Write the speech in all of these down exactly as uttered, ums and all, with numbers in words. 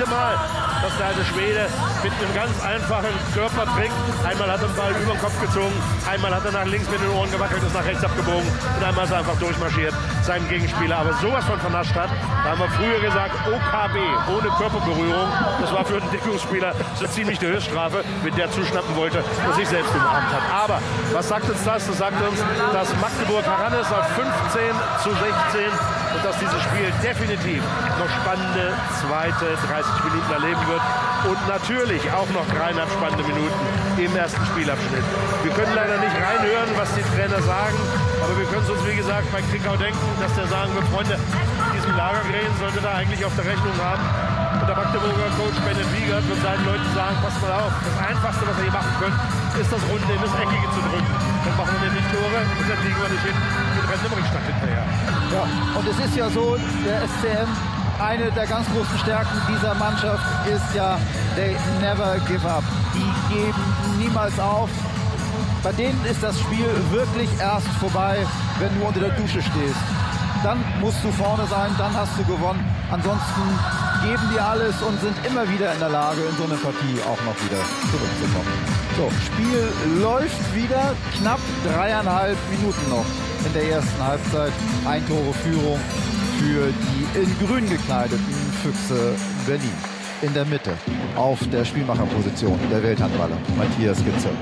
Mal, dass der alte Schwede mit einem ganz einfachen Körpertrick, einmal hat er den Ball über den Kopf gezogen, einmal hat er nach links mit den Ohren gewackelt, ist nach rechts abgebogen und einmal ist er einfach durchmarschiert, seinem Gegenspieler. Aber sowas von vernascht hat, da haben wir früher gesagt, O K B, ohne Körperberührung. Das war für einen Deckungsspieler so ziemlich die Höchststrafe, mit der zuschnappen wollte und sich selbst umarmt hat. Aber was sagt uns das? Das sagt uns, dass Magdeburg heran ist auf fünfzehn zu sechzehn und dass dieses Spiel definitiv noch spannende zweite dreißig Minuten erleben wird und natürlich auch noch dreieinhalb spannende Minuten im ersten Spielabschnitt. Wir können leider nicht reinhören, was die Trainer sagen, aber wir können es uns, wie gesagt, bei Krickau denken, dass der sagen wird, Freunde, diesen Lagergren sollte da eigentlich auf der Rechnung haben. Und der Magdeburger Coach Bennett Wiegert wird seinen Leuten sagen, passt mal auf, das Einfachste, was ihr hier machen könnt, ist das Runde in das Eckige zu drücken. Dann machen wir nämlich Tore und dann liegen wir nicht hin und rennen im Rückstand hinterher. Ja, und es ist ja so, der S C M, eine der ganz großen Stärken dieser Mannschaft ist ja, they never give up. Die geben niemals auf. Bei denen ist das Spiel wirklich erst vorbei, wenn du unter der Dusche stehst. Dann musst du vorne sein, dann hast du gewonnen. Ansonsten geben die alles und sind immer wieder in der Lage, in so eine Partie auch noch wieder zurückzukommen. So, Spiel läuft wieder, knapp dreieinhalb Minuten noch in der ersten Halbzeit. Ein Tore Führung für die in grün gekleideten Füchse Berlin. In der Mitte auf der Spielmacherposition der Welthandballer Matthias Gitzel.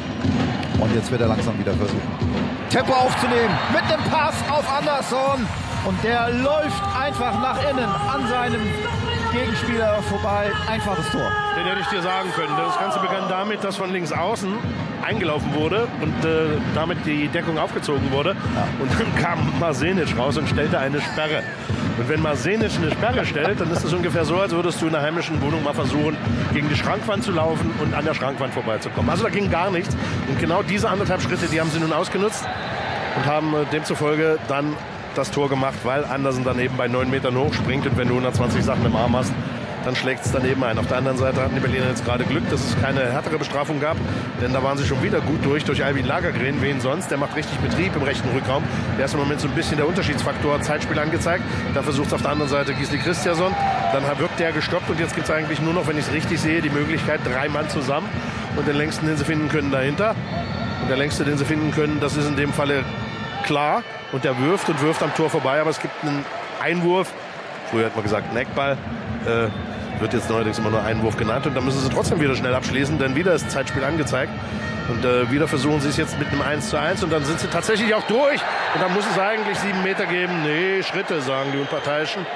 Und jetzt wird er langsam wieder versuchen, Tempo aufzunehmen mit dem Pass auf Andersson. Und der läuft einfach nach innen an seinem Gegenspieler vorbei. Einfaches Tor. Den hätte ich dir sagen können. Das Ganze begann damit, dass von links außen eingelaufen wurde und äh, damit die Deckung aufgezogen wurde. Ja. Und dann kam Marsenic raus und stellte eine Sperre. Und wenn Marsenic eine Sperre stellt, dann ist es ungefähr so, als würdest du in einer heimischen Wohnung mal versuchen, gegen die Schrankwand zu laufen und an der Schrankwand vorbeizukommen. Also da ging gar nichts. Und genau diese anderthalb Schritte, die haben sie nun ausgenutzt und haben äh, demzufolge dann das Tor gemacht, weil Andersen daneben bei neun Metern hochspringt und wenn du hundertzwanzig Sachen im Arm hast, dann schlägt es daneben ein. Auf der anderen Seite hatten die Berliner jetzt gerade Glück, dass es keine härtere Bestrafung gab, denn da waren sie schon wieder gut durch, durch Albin Lagergren, wen sonst, der macht richtig Betrieb im rechten Rückraum. Der ist im Moment so ein bisschen der Unterschiedsfaktor, Zeitspiel angezeigt, da versucht es auf der anderen Seite Gisli Christiansson, dann wird der gestoppt und jetzt gibt es eigentlich nur noch, wenn ich es richtig sehe, die Möglichkeit, drei Mann zusammen und den längsten, den sie finden können, dahinter. Und der längste, den sie finden können, das ist in dem Falle klar und der wirft und wirft am Tor vorbei, aber es gibt einen Einwurf, früher hat man gesagt ein Eckball, äh, wird jetzt neuerdings immer nur Einwurf genannt und dann müssen sie trotzdem wieder schnell abschließen, denn wieder ist Zeitspiel angezeigt und äh, wieder versuchen sie es jetzt mit einem eins zu eins und dann sind sie tatsächlich auch durch und dann muss es eigentlich sieben Meter geben, nee, Schritte, sagen die Unparteiischen.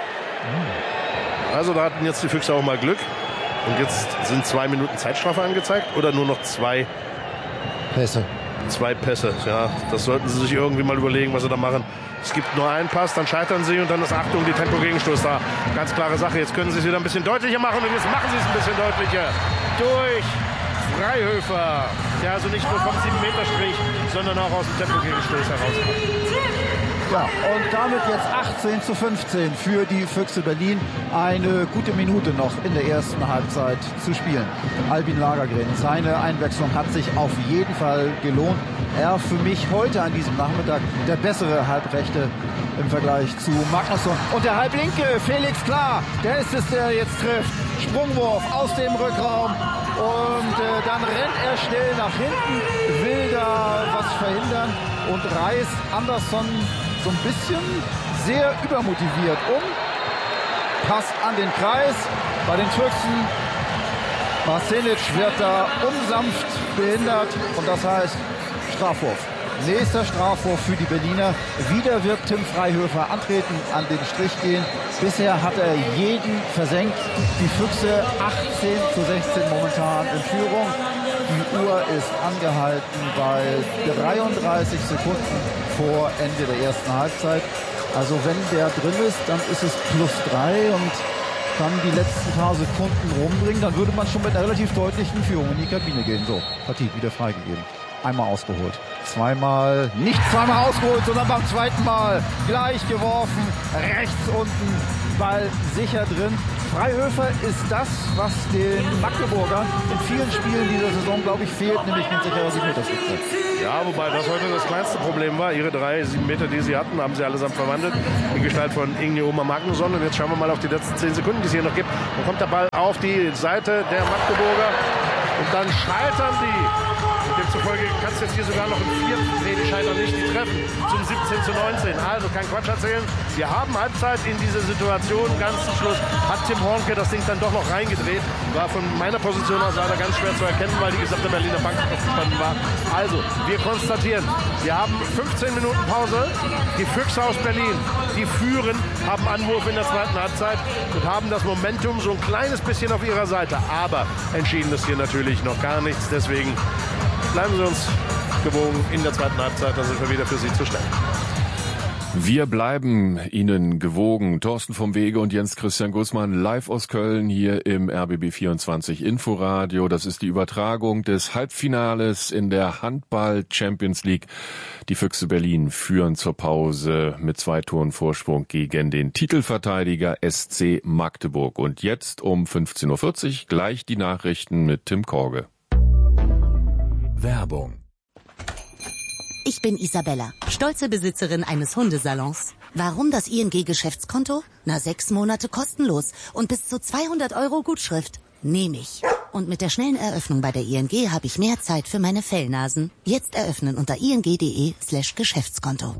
Also da hatten jetzt die Füchse auch mal Glück und jetzt sind zwei Minuten Zeitstrafe angezeigt oder nur noch zwei Pässe. Zwei Pässe, ja, das sollten sie sich irgendwie mal überlegen, was sie da machen. Es gibt nur einen Pass, dann scheitern sie und dann ist Achtung, die Tempo-Gegenstoß da. Ganz klare Sache, jetzt können sie es wieder ein bisschen deutlicher machen und jetzt machen sie es ein bisschen deutlicher. Durch Freihöfer, der also nicht nur vom sieben Meter Strich, sondern auch aus dem Tempo-Gegenstoß herauskommt. Ja, und damit jetzt achtzehn zu fünfzehn für die Füchse Berlin. Eine gute Minute noch in der ersten Halbzeit zu spielen. Albin Lagergren, seine Einwechslung hat sich auf jeden Fall gelohnt. Er für mich heute an diesem Nachmittag der bessere Halbrechte im Vergleich zu Magnusson. Und der Halblinke, Felix Klar, der ist es, der jetzt trifft. Sprungwurf aus dem Rückraum. Und äh, dann rennt er schnell nach hinten, will da was verhindern und reißt Andersson so ein bisschen sehr übermotiviert um. Pass an den Kreis bei den Füchsen. Marsenic wird da unsanft behindert und das heißt Strafwurf. Nächster Strafwurf für die Berliner. Wieder wird Tim Freihöfer antreten, an den Strich gehen. Bisher hat er jeden versenkt. Die Füchse achtzehn zu sechzehn momentan in Führung. Die Uhr ist angehalten bei dreiunddreißig Sekunden vor Ende der ersten Halbzeit. Also wenn der drin ist, dann ist es plus drei und dann die letzten paar Sekunden rumbringen. Dann würde man schon mit einer relativ deutlichen Führung in die Kabine gehen. So, Partie wieder freigegeben. einmal ausgeholt. Zweimal, nicht zweimal ausgeholt, sondern beim zweiten Mal gleich geworfen. Rechts unten, Ball sicher drin. Freihöfer ist das, was den Magdeburgern in vielen Spielen dieser Saison, glaube ich, fehlt, nämlich ein sicherer sieben Meter Schütze. Ja, wobei das heute das kleinste Problem war. Ihre drei sieben Meter, die sie hatten, haben sie allesamt verwandelt. In Gestalt von Inge Oma Magnusson. Und jetzt schauen wir mal auf die letzten zehn Sekunden, die es hier noch gibt. Dann kommt der Ball auf die Seite der Magdeburger. Und dann scheitern die. Und demzufolge kannst du jetzt hier sogar noch im vierten, nee, die scheitern nicht, die treffen zum siebzehn zu neunzehn. Also kein Quatsch erzählen. Wir haben Halbzeit in dieser Situation. Ganz zum Schluss hat Tim Hornke das Ding dann doch noch reingedreht. War von meiner Position aus leider ganz schwer zu erkennen, weil die gesamte Berliner Bank aufgestanden war. Also, wir konstatieren, wir haben fünfzehn Minuten Pause. Die Füchse aus Berlin, die führen, haben Anwurf in der zweiten Halbzeit und haben das Momentum so ein kleines bisschen auf ihrer Seite. Aber entschieden ist hier natürlich noch gar nichts. Deswegen bleiben Sie uns gewogen in der zweiten Halbzeit, da sind wir wieder für Sie zu stellen. Wir bleiben Ihnen gewogen. Thorsten vom Wege und Jens Christian Gußmann live aus Köln hier im R B B vierundzwanzig Inforadio. Das ist die Übertragung des Halbfinales in der Handball Champions League. Die Füchse Berlin führen zur Pause mit zwei Toren Vorsprung gegen den Titelverteidiger S C Magdeburg. Und jetzt um fünfzehn Uhr vierzig gleich die Nachrichten mit Tim Korge. Werbung. Ich bin Isabella, stolze Besitzerin eines Hundesalons. Warum das I N G-Geschäftskonto? Na, sechs Monate kostenlos und bis zu zweihundert Euro Gutschrift. Nehme ich. Und mit der schnellen Eröffnung bei der I N G habe ich mehr Zeit für meine Fellnasen. Jetzt eröffnen unter ing.de slash Geschäftskonto.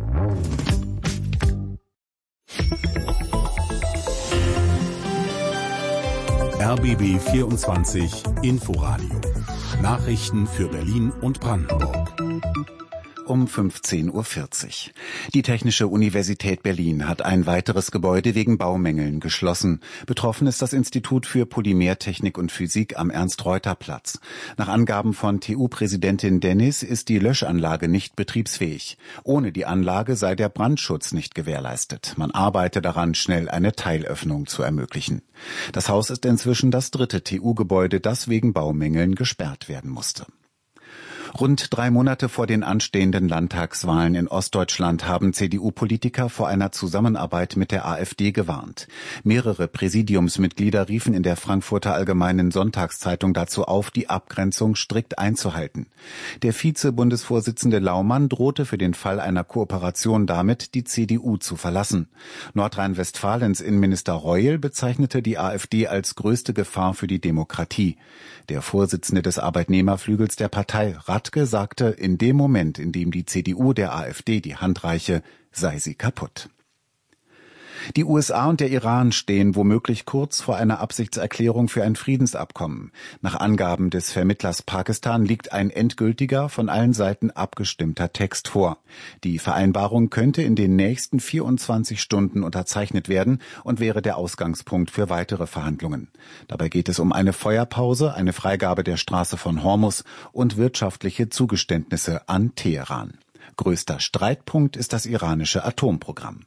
R B B vierundzwanzig Inforadio. Nachrichten für Berlin und Brandenburg. Um fünfzehn Uhr vierzig. Die Technische Universität Berlin hat ein weiteres Gebäude wegen Baumängeln geschlossen. Betroffen ist das Institut für Polymertechnik und Physik am Ernst-Reuter-Platz. Nach Angaben von T U-Präsidentin Dennis ist die Löschanlage nicht betriebsfähig. Ohne die Anlage sei der Brandschutz nicht gewährleistet. Man arbeite daran, schnell eine Teilöffnung zu ermöglichen. Das Haus ist inzwischen das dritte T U-Gebäude, das wegen Baumängeln gesperrt werden musste. Rund drei Monate vor den anstehenden Landtagswahlen in Ostdeutschland haben C D U-Politiker vor einer Zusammenarbeit mit der AfD gewarnt. Mehrere Präsidiumsmitglieder riefen in der Frankfurter Allgemeinen Sonntagszeitung dazu auf, die Abgrenzung strikt einzuhalten. Der Vize-Bundesvorsitzende Laumann drohte für den Fall einer Kooperation damit, die C D U zu verlassen. Nordrhein-Westfalens Innenminister Reul bezeichnete die AfD als größte Gefahr für die Demokratie. Der Vorsitzende des Arbeitnehmerflügels der Partei, Radke, sagte, in dem Moment, in dem die C D U der AfD die Hand reiche, sei sie kaputt. Die U S A und der Iran stehen womöglich kurz vor einer Absichtserklärung für ein Friedensabkommen. Nach Angaben des Vermittlers Pakistan liegt ein endgültiger, von allen Seiten abgestimmter Text vor. Die Vereinbarung könnte in den nächsten vierundzwanzig Stunden unterzeichnet werden und wäre der Ausgangspunkt für weitere Verhandlungen. Dabei geht es um eine Feuerpause, eine Freigabe der Straße von Hormuz und wirtschaftliche Zugeständnisse an Teheran. Größter Streitpunkt ist das iranische Atomprogramm.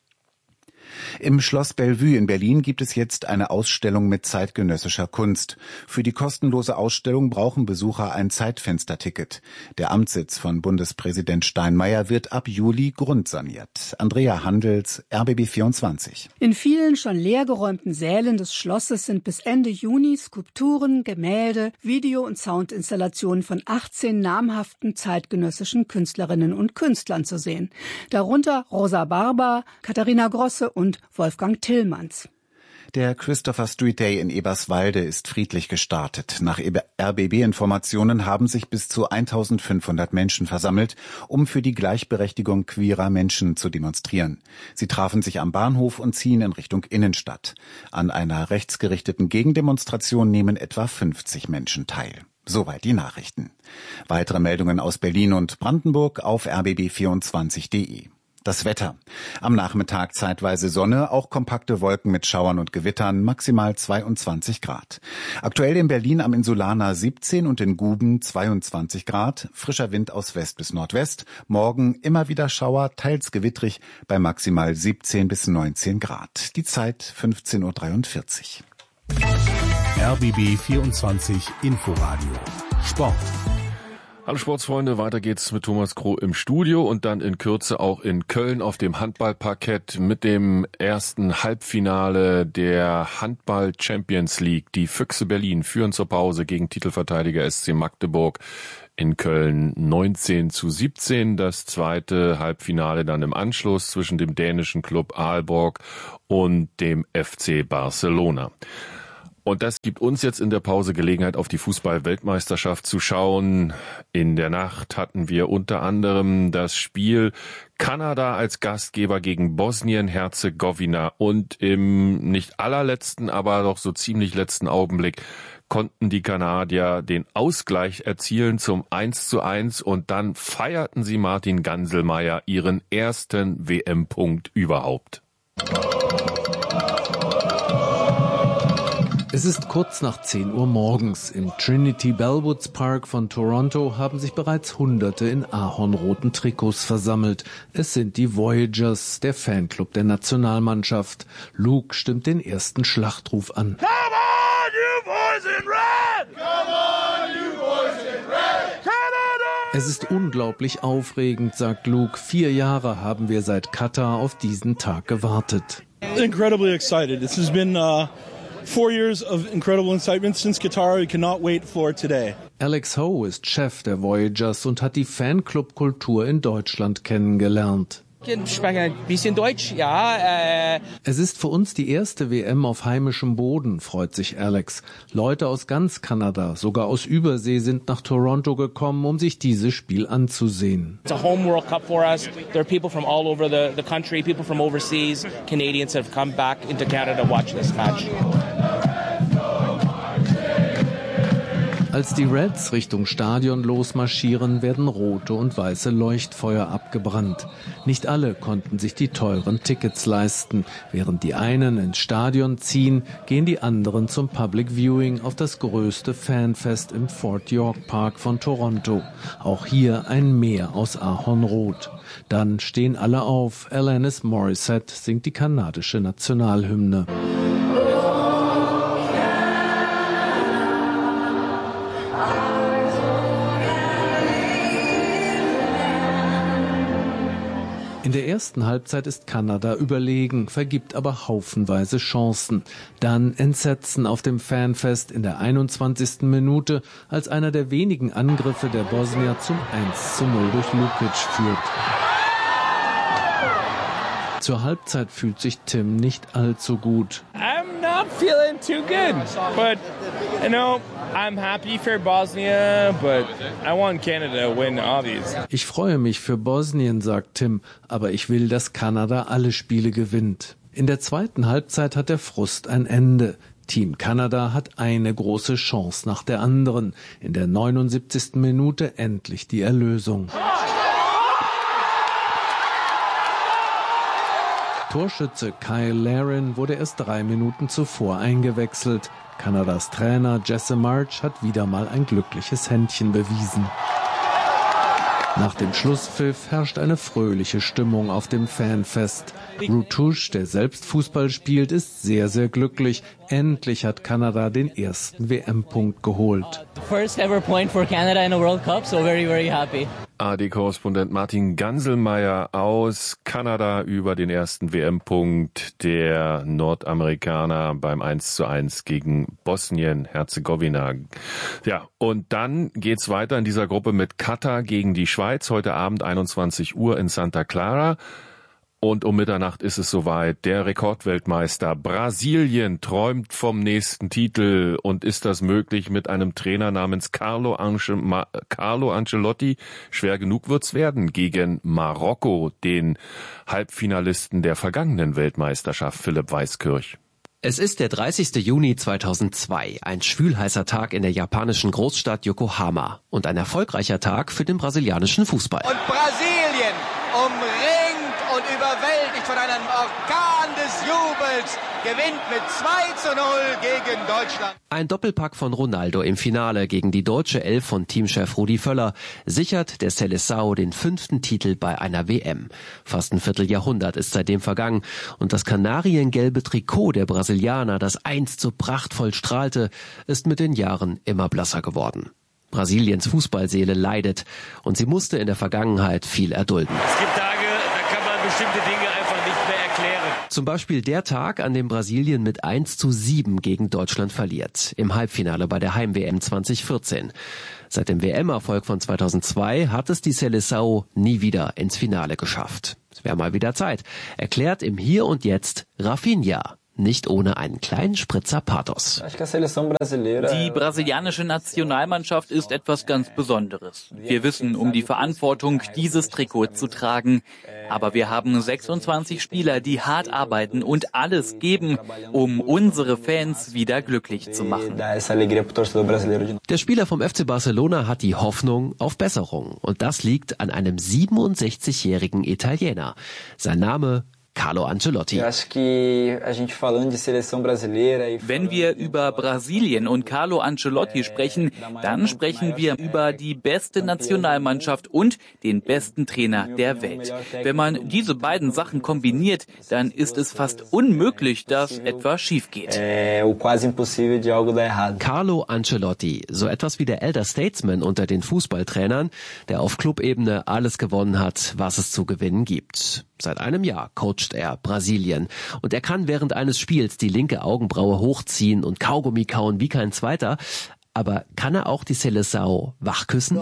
Im Schloss Bellevue in Berlin gibt es jetzt eine Ausstellung mit zeitgenössischer Kunst. Für die kostenlose Ausstellung brauchen Besucher ein Zeitfensterticket. Der Amtssitz von Bundespräsident Steinmeier wird ab Juli grundsaniert. Andrea Handels, R B B vierundzwanzig. In vielen schon leergeräumten Sälen des Schlosses sind bis Ende Juni Skulpturen, Gemälde, Video- und Soundinstallationen von achtzehn namhaften zeitgenössischen Künstlerinnen und Künstlern zu sehen. Darunter Rosa Barber, Katharina Grosse und Wolfgang Tillmanns. Der Christopher Street Day in Eberswalde ist friedlich gestartet. Nach R B B-Informationen haben sich bis zu eintausendfünfhundert Menschen versammelt, um für die Gleichberechtigung queerer Menschen zu demonstrieren. Sie trafen sich am Bahnhof und ziehen in Richtung Innenstadt. An einer rechtsgerichteten Gegendemonstration nehmen etwa fünfzig Menschen teil. Soweit die Nachrichten. Weitere Meldungen aus Berlin und Brandenburg auf r b b vierundzwanzig punkt de. Das Wetter. Am Nachmittag zeitweise Sonne, auch kompakte Wolken mit Schauern und Gewittern, maximal zweiundzwanzig Grad. Aktuell in Berlin am Insulaner siebzehn und in Guben zweiundzwanzig Grad. Frischer Wind aus West bis Nordwest. Morgen immer wieder Schauer, teils gewittrig bei maximal siebzehn bis neunzehn Grad. Die Zeit fünfzehn Uhr dreiundvierzig. R B B vierundzwanzig Inforadio. Sport. Hallo Sportsfreunde, weiter geht's mit Thomas Kroh im Studio und dann in Kürze auch in Köln auf dem Handballparkett mit dem ersten Halbfinale der Handball Champions League. Die Füchse Berlin führen zur Pause gegen Titelverteidiger S C Magdeburg in Köln neunzehn zu siebzehn. Das zweite Halbfinale dann im Anschluss zwischen dem dänischen Klub Aalborg und dem F C Barcelona. Und das gibt uns jetzt in der Pause Gelegenheit, auf die Fußball-Weltmeisterschaft zu schauen. In der Nacht hatten wir unter anderem das Spiel Kanada als Gastgeber gegen Bosnien-Herzegowina. Und im nicht allerletzten, aber doch so ziemlich letzten Augenblick konnten die Kanadier den Ausgleich erzielen zum eins zu eins. Und dann feierten sie Martin Ganselmeier ihren ersten W M-Punkt überhaupt. Es ist kurz nach zehn Uhr morgens. Im Trinity Bellwoods Park von Toronto haben sich bereits Hunderte in ahornroten Trikots versammelt. Es sind die Voyagers, der Fanclub der Nationalmannschaft. Luke stimmt den ersten Schlachtruf an. Come on, you boys in red! Come on, you boys in red! Canada! Es ist unglaublich aufregend, sagt Luke. Vier Jahre haben wir seit Katar auf diesen Tag gewartet. Incredibly excited. This has been uh Four years of incredible excitement since Qatar. We cannot wait for today. Alex Ho ist Chef der Voyagers und hat die Fanclub-Kultur in Deutschland kennengelernt. Ich spreche ein bisschen Deutsch, ja. Äh. Es ist für uns die erste W M auf heimischem Boden, freut sich Alex. Leute aus ganz Kanada, sogar aus Übersee, sind nach Toronto gekommen, um sich dieses Spiel anzusehen. It's a home World Cup for us. There are people from all over the, the country, people from overseas, Canadians have come back into Canada to watch this match. Als die Reds Richtung Stadion losmarschieren, werden rote und weiße Leuchtfeuer abgebrannt. Nicht alle konnten sich die teuren Tickets leisten. Während die einen ins Stadion ziehen, gehen die anderen zum Public Viewing auf das größte Fanfest im Fort York Park von Toronto. Auch hier ein Meer aus Ahornrot. Dann stehen alle auf. Alanis Morissette singt die kanadische Nationalhymne. In der ersten Halbzeit ist Kanada überlegen, vergibt aber haufenweise Chancen. Dann Entsetzen auf dem Fanfest in der einundzwanzigsten Minute, als einer der wenigen Angriffe der Bosnier zum eins zu null durch Lukic führt. Zur Halbzeit fühlt sich Tim nicht allzu gut. I'm not feeling too good, but you know, I'm happy for Bosnia, but I want Canada to win, obviously. Ich freue mich für Bosnien, sagt Tim, aber ich will, dass Kanada alle Spiele gewinnt. In der zweiten Halbzeit hat der Frust ein Ende. Team Kanada hat eine große Chance nach der anderen. In der neunundsiebzigsten Minute endlich die Erlösung. Torschütze Kyle Larin wurde erst drei Minuten zuvor eingewechselt. Kanadas Trainer Jesse March hat wieder mal ein glückliches Händchen bewiesen. Nach dem Schlusspfiff herrscht eine fröhliche Stimmung auf dem Fanfest. Rutush, der selbst Fußball spielt, ist sehr, sehr glücklich. Endlich hat Kanada den ersten W M-Punkt geholt. First ever point for Canada in a World Cup, so very, very happy. A R D-Korrespondent Martin Ganselmeier aus Kanada über den ersten W M-Punkt der Nordamerikaner beim eins zu eins gegen Bosnien-Herzegowina. Ja, und dann geht's weiter in dieser Gruppe mit Katar gegen die Schweiz. Heute Abend einundzwanzig Uhr in Santa Clara. Und um Mitternacht ist es soweit. Der Rekordweltmeister Brasilien träumt vom nächsten Titel. Und ist das möglich mit einem Trainer namens Carlo, Ange- Carlo Ancelotti? Schwer genug wird's werden gegen Marokko, den Halbfinalisten der vergangenen Weltmeisterschaft, Philipp Weiskirch. Es ist der dreißigste Juni zweitausendzwei, ein schwülheißer Tag in der japanischen Großstadt Yokohama und ein erfolgreicher Tag für den brasilianischen Fußball. Und Brasilien umringt und überwältigt von einem Orkan des Jubels, gewinnt mit zwei zu null gegen Deutschland. Ein Doppelpack von Ronaldo im Finale gegen die deutsche Elf von Teamchef Rudi Völler sichert der Seleção den fünften Titel bei einer W M. Fast ein Vierteljahrhundert ist seitdem vergangen und das kanariengelbe Trikot der Brasilianer, das einst so prachtvoll strahlte, ist mit den Jahren immer blasser geworden. Brasiliens Fußballseele leidet und sie musste in der Vergangenheit viel erdulden. Es gibt Tage, da kann man bestimmte Dinge einfach nicht mehr erklären. Zum Beispiel der Tag, an dem Brasilien mit eins zu sieben gegen Deutschland verliert, im Halbfinale bei der Heim-W M zwanzig vierzehn. Seit dem W M-Erfolg von zweitausendzwei hat es die Seleção nie wieder ins Finale geschafft. Es wäre mal wieder Zeit, erklärt im Hier und Jetzt Rafinha. Nicht ohne einen kleinen Spritzer Pathos. Die brasilianische Nationalmannschaft ist etwas ganz Besonderes. Wir wissen um die Verantwortung, dieses Trikot zu tragen. Aber wir haben sechsundzwanzig Spieler, die hart arbeiten und alles geben, um unsere Fans wieder glücklich zu machen. Der Spieler vom F C Barcelona hat die Hoffnung auf Besserung. Und das liegt an einem siebenundsechzigjährigen Italiener. Sein Name Carlo Ancelotti. Wenn wir über Brasilien und Carlo Ancelotti sprechen, dann sprechen wir über die beste Nationalmannschaft und den besten Trainer der Welt. Wenn man diese beiden Sachen kombiniert, dann ist es fast unmöglich, dass etwas schief geht. Carlo Ancelotti, so etwas wie der Elder Statesman unter den Fußballtrainern, der auf Clubebene alles gewonnen hat, was es zu gewinnen gibt. Seit einem Jahr coacht er Brasilien und er kann während eines Spiels die linke Augenbraue hochziehen und Kaugummi kauen wie kein Zweiter. Aber kann er auch die Seleção wachküssen?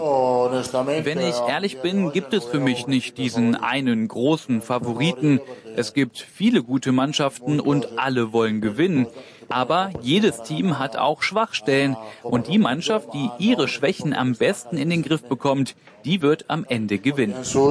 Wenn ich ehrlich bin, gibt es für mich nicht diesen einen großen Favoriten. Es gibt viele gute Mannschaften und alle wollen gewinnen. Aber jedes Team hat auch Schwachstellen. Und die Mannschaft, die ihre Schwächen am besten in den Griff bekommt, die wird am Ende gewinnen.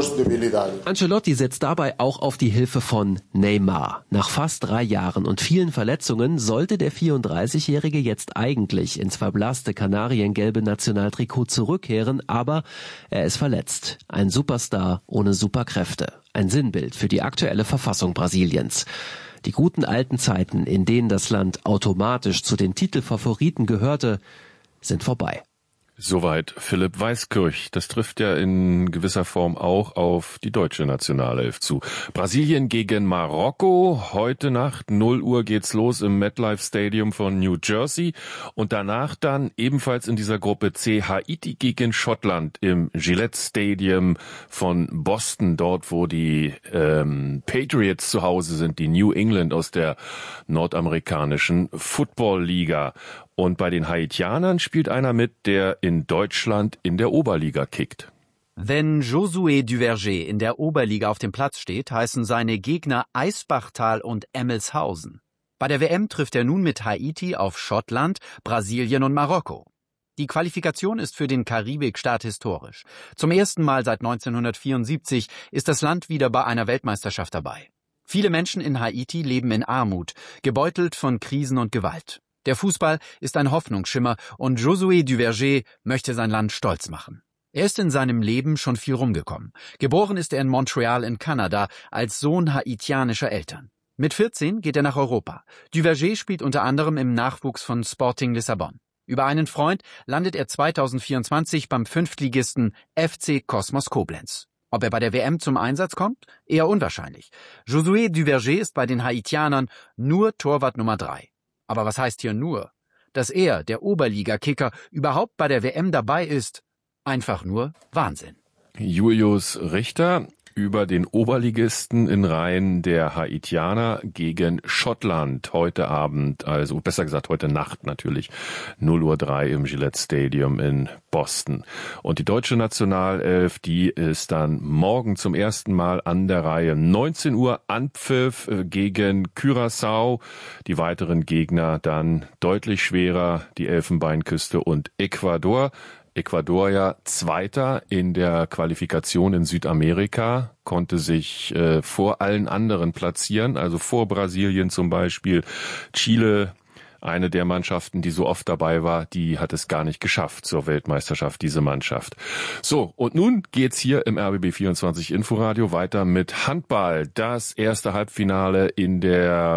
Ancelotti setzt dabei auch auf die Hilfe von Neymar. Nach fast drei Jahren und vielen Verletzungen sollte der vierunddreißigjährige jetzt eigentlich ins verblasste kanariengelbe Nationaltrikot zurückkehren, aber er ist verletzt. Ein Superstar ohne Superkräfte. Ein Sinnbild für die aktuelle Verfassung Brasiliens. Die guten alten Zeiten, in denen das Land automatisch zu den Titelfavoriten gehörte, sind vorbei. Soweit Philipp Weißkirch. Das trifft ja in gewisser Form auch auf die deutsche Nationalelf zu. Brasilien gegen Marokko. Heute Nacht, null Uhr geht's los im MetLife Stadium von New Jersey. Und danach dann ebenfalls in dieser Gruppe C Haiti gegen Schottland im Gillette Stadium von Boston. Dort, wo die ähm, Patriots zu Hause sind, die New England aus der nordamerikanischen Football-Liga. Und bei den Haitianern spielt einer mit, der in Deutschland in der Oberliga kickt. Wenn Josué Duverger in der Oberliga auf dem Platz steht, heißen seine Gegner Eisbachtal und Emmelshausen. Bei der W M trifft er nun mit Haiti auf Schottland, Brasilien und Marokko. Die Qualifikation ist für den Karibikstaat historisch. Zum ersten Mal seit neunzehnhundertvierundsiebzig ist das Land wieder bei einer Weltmeisterschaft dabei. Viele Menschen in Haiti leben in Armut, gebeutelt von Krisen und Gewalt. Der Fußball ist ein Hoffnungsschimmer und Josué Duverger möchte sein Land stolz machen. Er ist in seinem Leben schon viel rumgekommen. Geboren ist er in Montreal in Kanada als Sohn haitianischer Eltern. Mit vierzehn geht er nach Europa. Duverger spielt unter anderem im Nachwuchs von Sporting Lissabon. Über einen Freund landet er zweitausendvierundzwanzig beim Fünftligisten F C Kosmos Koblenz. Ob er bei der W M zum Einsatz kommt? Eher unwahrscheinlich. Josué Duverger ist bei den Haitianern nur Torwart Nummer drei. Aber was heißt hier nur? Dass er, der Oberliga-Kicker, überhaupt bei der W M dabei ist, einfach nur Wahnsinn. Julius Richter über den Oberligisten in Reihen der Haitianer gegen Schottland heute Abend, also besser gesagt heute Nacht natürlich, null Uhr drei im Gillette Stadium in Boston. Und die deutsche Nationalelf, die ist dann morgen zum ersten Mal an der Reihe. neunzehn Uhr Anpfiff gegen Curaçao. Die weiteren Gegner dann deutlich schwerer, die Elfenbeinküste und Ecuador. Ecuador ja Zweiter in der Qualifikation in Südamerika, konnte sich äh, vor allen anderen platzieren, also vor Brasilien zum Beispiel. Chile, eine der Mannschaften, die so oft dabei war, die hat es gar nicht geschafft zur Weltmeisterschaft, diese Mannschaft. So, und nun geht's hier im R B B vierundzwanzig Inforadio weiter mit Handball. Das erste Halbfinale in der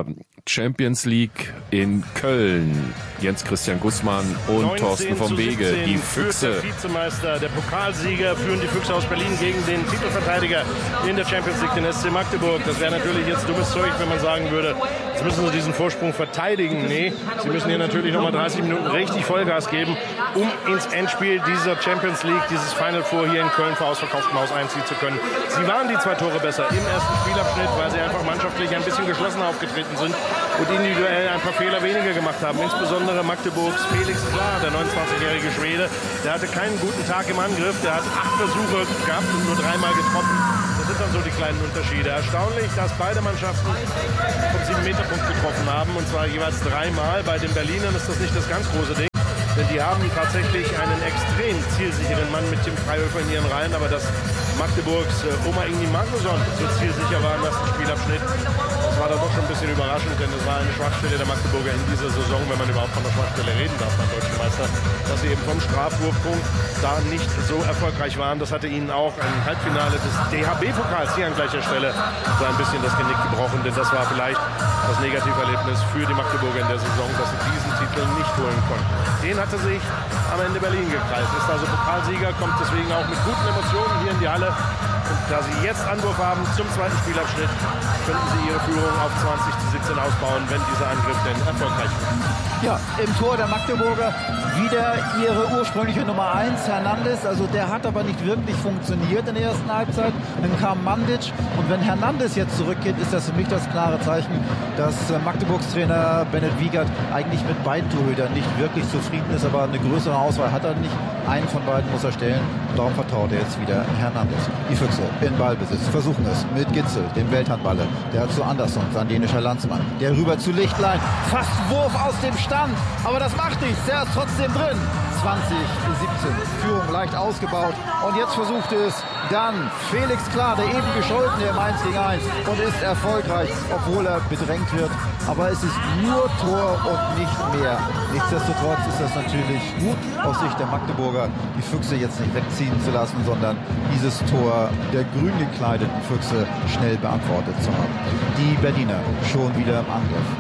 Champions League in Köln. Jens Christian Gußmann und Thorsten vom Wege, die Füchse. Der Vizemeister, der Pokalsieger, führen die Füchse aus Berlin gegen den Titelverteidiger in der Champions League, den S C Magdeburg. Das wäre natürlich jetzt dummes Zeug, wenn man sagen würde, jetzt müssen sie diesen Vorsprung verteidigen. Nee, sie müssen hier natürlich nochmal dreißig Minuten richtig Vollgas geben, um ins Endspiel dieser Champions League, dieses Final Four hier in Köln vor ausverkauftem Haus einziehen zu können. Sie waren die zwei Tore besser im ersten Spielabschnitt, weil sie einfach mannschaftlich ein bisschen geschlossener aufgetreten sind und individuell ein paar Fehler weniger gemacht haben. Insbesondere Magdeburgs Felix Klar, der neunundzwanzigjährige Schwede, der hatte keinen guten Tag im Angriff. Der hat acht Versuche gehabt und nur dreimal getroffen. Das sind dann so die kleinen Unterschiede. Erstaunlich, dass beide Mannschaften vom sieben-Meter-Punkt getroffen haben, und zwar jeweils dreimal. Bei den Berlinern ist das nicht das ganz große Ding, denn die haben tatsächlich einen extrem zielsicheren Mann mit Tim Freihöfer in ihren Reihen, aber dass Magdeburgs äh, Oma Ingrid Magnusson so zielsicher war im ersten Spielabschnitt, das war dann doch schon ein bisschen überraschend, denn es war eine Schwachstelle der Magdeburger in dieser Saison, wenn man überhaupt von der Schwachstelle reden darf beim Deutschen Meister, dass sie eben vom Strafwurfpunkt da nicht so erfolgreich waren. Das hatte ihnen auch ein Halbfinale des D H B-Pokals hier an gleicher Stelle so ein bisschen das Genick gebrochen, denn das war vielleicht das Negativerlebnis für die Magdeburger in der Saison, dass sie diesen Titel nicht holen konnten. Den hatte sich am Ende Berlin gekreist, ist also Pokalsieger, kommt deswegen auch mit guten Emotionen hier in die Halle. Und da sie jetzt Anwurf haben zum zweiten Spielabschnitt, könnten sie ihre Führung auf zwanzig zu siebzehn ausbauen, wenn dieser Angriff denn erfolgreich wird. Ja, im Tor der Magdeburger wieder ihre ursprüngliche Nummer eins, Hernandez. Also der hat aber nicht wirklich funktioniert in der ersten Halbzeit. Dann kam Mandic. Und wenn Hernandez jetzt zurückgeht, ist das für mich das klare Zeichen, dass Magdeburgs Trainer Bennett Wiegert eigentlich mit beiden Torhütern nicht wirklich zufrieden ist. Aber eine größere Auswahl hat er nicht. Einen von beiden muss er stellen. Darum vertraut er jetzt wieder Hernandez. Die Füchse in Ballbesitz versuchen es mit Gitzel, dem Welthandballer. Der hat zu Andersson, sein dänischer Landsmann. Der rüber zu Lichtlein. Fast Wurf aus dem Stand. Aber das macht nichts. Der ist trotzdem drin. zwanzig siebzehn. Führung leicht ausgebaut. Und jetzt versucht es dann Felix Klar, der eben gescholten im eins gegen eins. Und ist erfolgreich, obwohl er bedrängt wird. Aber es ist nur Tor und nicht mehr. Nichtsdestotrotz ist das natürlich gut aus Sicht der Magdeburger, die Füchse jetzt nicht wegziehen zu lassen, sondern dieses Tor der grün gekleideten Füchse schnell beantwortet zu haben. Die Berliner schon wieder im Angriff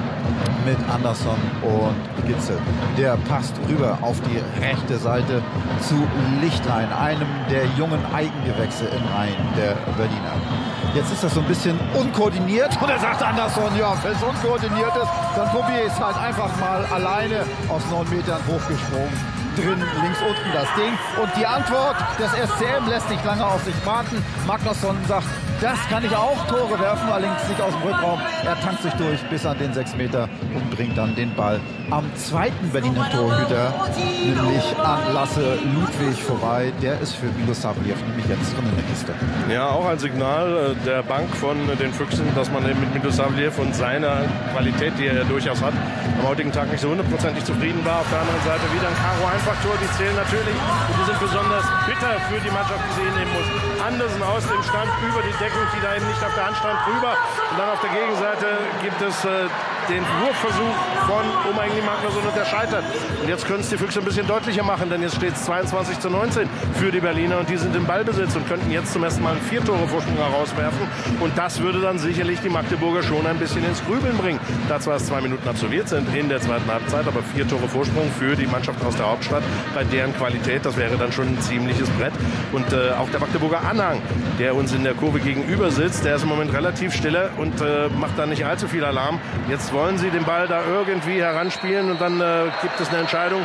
mit Andersson und Gitzel. Der passt rüber auf die rechte Seite zu Lichtlein, einem der jungen Eigengewächse in Reihen der Berliner. Jetzt ist das so ein bisschen unkoordiniert und er sagt Andersson, ja, wenn es unkoordiniert ist, dann probiere ich es halt einfach mal alleine aus neun Metern hochgesprungen. Drin, links unten das Ding. Und die Antwort des S C M lässt nicht lange auf sich warten. Magnusson sagt, das kann ich auch Tore werfen, allerdings nicht aus dem Rückraum. Er tankt sich durch bis an den sechs Meter und bringt dann den Ball am zweiten Berliner Torhüter, nämlich an Lasse Ludwig vorbei. Der ist für Milosavljev nämlich jetzt drin in der Kiste. Ja, auch ein Signal der Bank von den Füchsen, dass man eben mit Milosavljev und seiner Qualität, die er durchaus hat, am heutigen Tag nicht so hundertprozentig zufrieden war. Auf der anderen Seite wieder ein Karo Einfachtor, die zählen natürlich und die sind besonders bitter für die Mannschaft, die sie hinnehmen muss. Andersen aus dem Stand über die Deckung, die da eben nicht auf der Hand stand, rüber. Und dann auf der Gegenseite gibt es äh, den Wurfversuch von Oma Ingrid Magnusson und der scheitert. Und jetzt können es die Füchse ein bisschen deutlicher machen, denn jetzt steht es zweiundzwanzig zu neunzehn für die Berliner und die sind im Ballbesitz und könnten jetzt zum ersten Mal einen Vier-Tore-Vorsprung herauswerfen. Und das würde dann sicherlich die Magdeburger schon ein bisschen ins Grübeln bringen. Da zwar erst zwei Minuten absolviert sind in der zweiten Halbzeit, aber vier Tore Vorsprung für die Mannschaft aus der Hauptstadt bei deren Qualität, das wäre dann schon ein ziemliches Brett. Und äh, auch der Magdeburger Anhang, der uns in der Kurve gegenüber sitzt, der ist im Moment relativ stille und äh, macht da nicht allzu viel Alarm. Jetzt wollen sie den Ball da irgendwie heranspielen und dann äh, gibt es eine Entscheidung.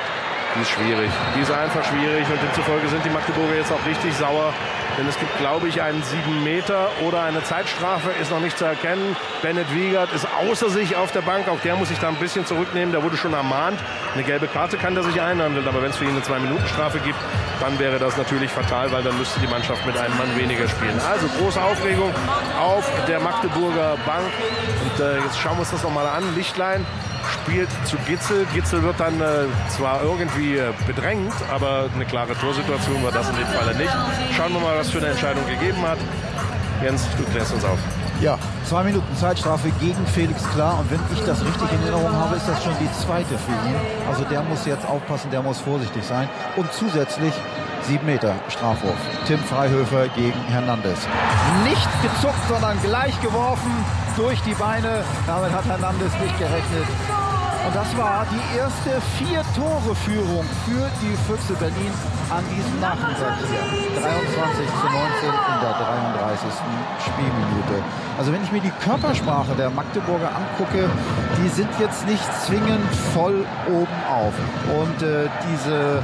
Die ist schwierig. Die ist einfach schwierig und demzufolge sind die Magdeburger jetzt auch richtig sauer. Denn es gibt, glaube ich, einen sieben Meter oder eine Zeitstrafe, ist noch nicht zu erkennen. Bennett Wiegert ist außer sich auf der Bank, auch der muss sich da ein bisschen zurücknehmen, der wurde schon ermahnt. Eine gelbe Karte kann der sich einhandeln, aber wenn es für ihn eine zwei-Minuten-Strafe gibt, dann wäre das natürlich fatal, weil dann müsste die Mannschaft mit einem Mann weniger spielen. Also große Aufregung auf der Magdeburger Bank. Und äh, jetzt schauen wir uns das nochmal an. Lichtlein spielt zu Gitzel. Gitzel wird dann äh, zwar irgendwie äh, bedrängt, aber eine klare Torsituation war das in dem Falle nicht. Schauen wir mal, was für eine Entscheidung gegeben hat. Jens, du klärst uns auf. Ja, zwei Minuten Zeitstrafe gegen Felix Klar. Und wenn ich das richtig in Erinnerung habe, ist das schon die zweite für ihn. Also der muss jetzt aufpassen, der muss vorsichtig sein. Und zusätzlich sieben Meter Strafwurf. Tim Freihöfer gegen Hernandez. Nicht gezuckt, sondern gleich geworfen durch die Beine. Damit hat Hernandez nicht gerechnet. Und das war die erste Vier-Tore-Führung für die Füchse Berlin an diesem Nachmittag hier. dreiundzwanzig zu neunzehn in der dreiunddreißigsten Spielminute. Also wenn ich mir die Körpersprache der Magdeburger angucke, die sind jetzt nicht zwingend voll oben auf. Und äh, diese...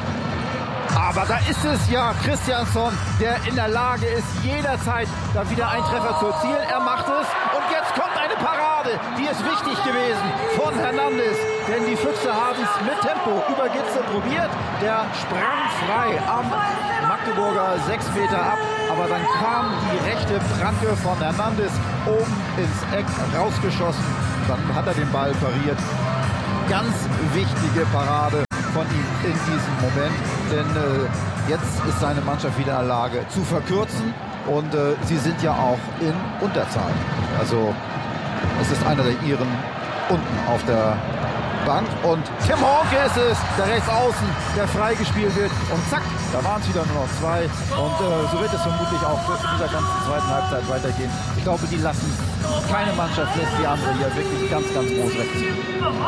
Aber da ist es ja Christiansson, der in der Lage ist, jederzeit da wieder einen Treffer zu erzielen. Er macht es und jetzt kommt eine Parade, die ist wichtig gewesen von Hernandez. Denn die Füchse haben es mit Tempo über Gitzel probiert. Der sprang frei am Magdeburger sechs Meter ab. Aber dann kam die rechte Pranke von Hernandez oben ins Eck rausgeschossen. Dann hat er den Ball pariert. Ganz wichtige Parade von ihm in diesem Moment, denn äh, jetzt ist seine Mannschaft wieder in der Lage zu verkürzen und äh, sie sind ja auch in Unterzahl. Also es ist einer der Iren unten auf der Bank und Tim Honke ist es, der Rechtsaußen, der freigespielt wird und zack, da waren es wieder nur noch zwei und äh, so wird es vermutlich auch in dieser ganzen zweiten Halbzeit weitergehen. Ich glaube, die lassen, keine Mannschaft lässt die andere hier wirklich ganz, ganz groß wegziehen.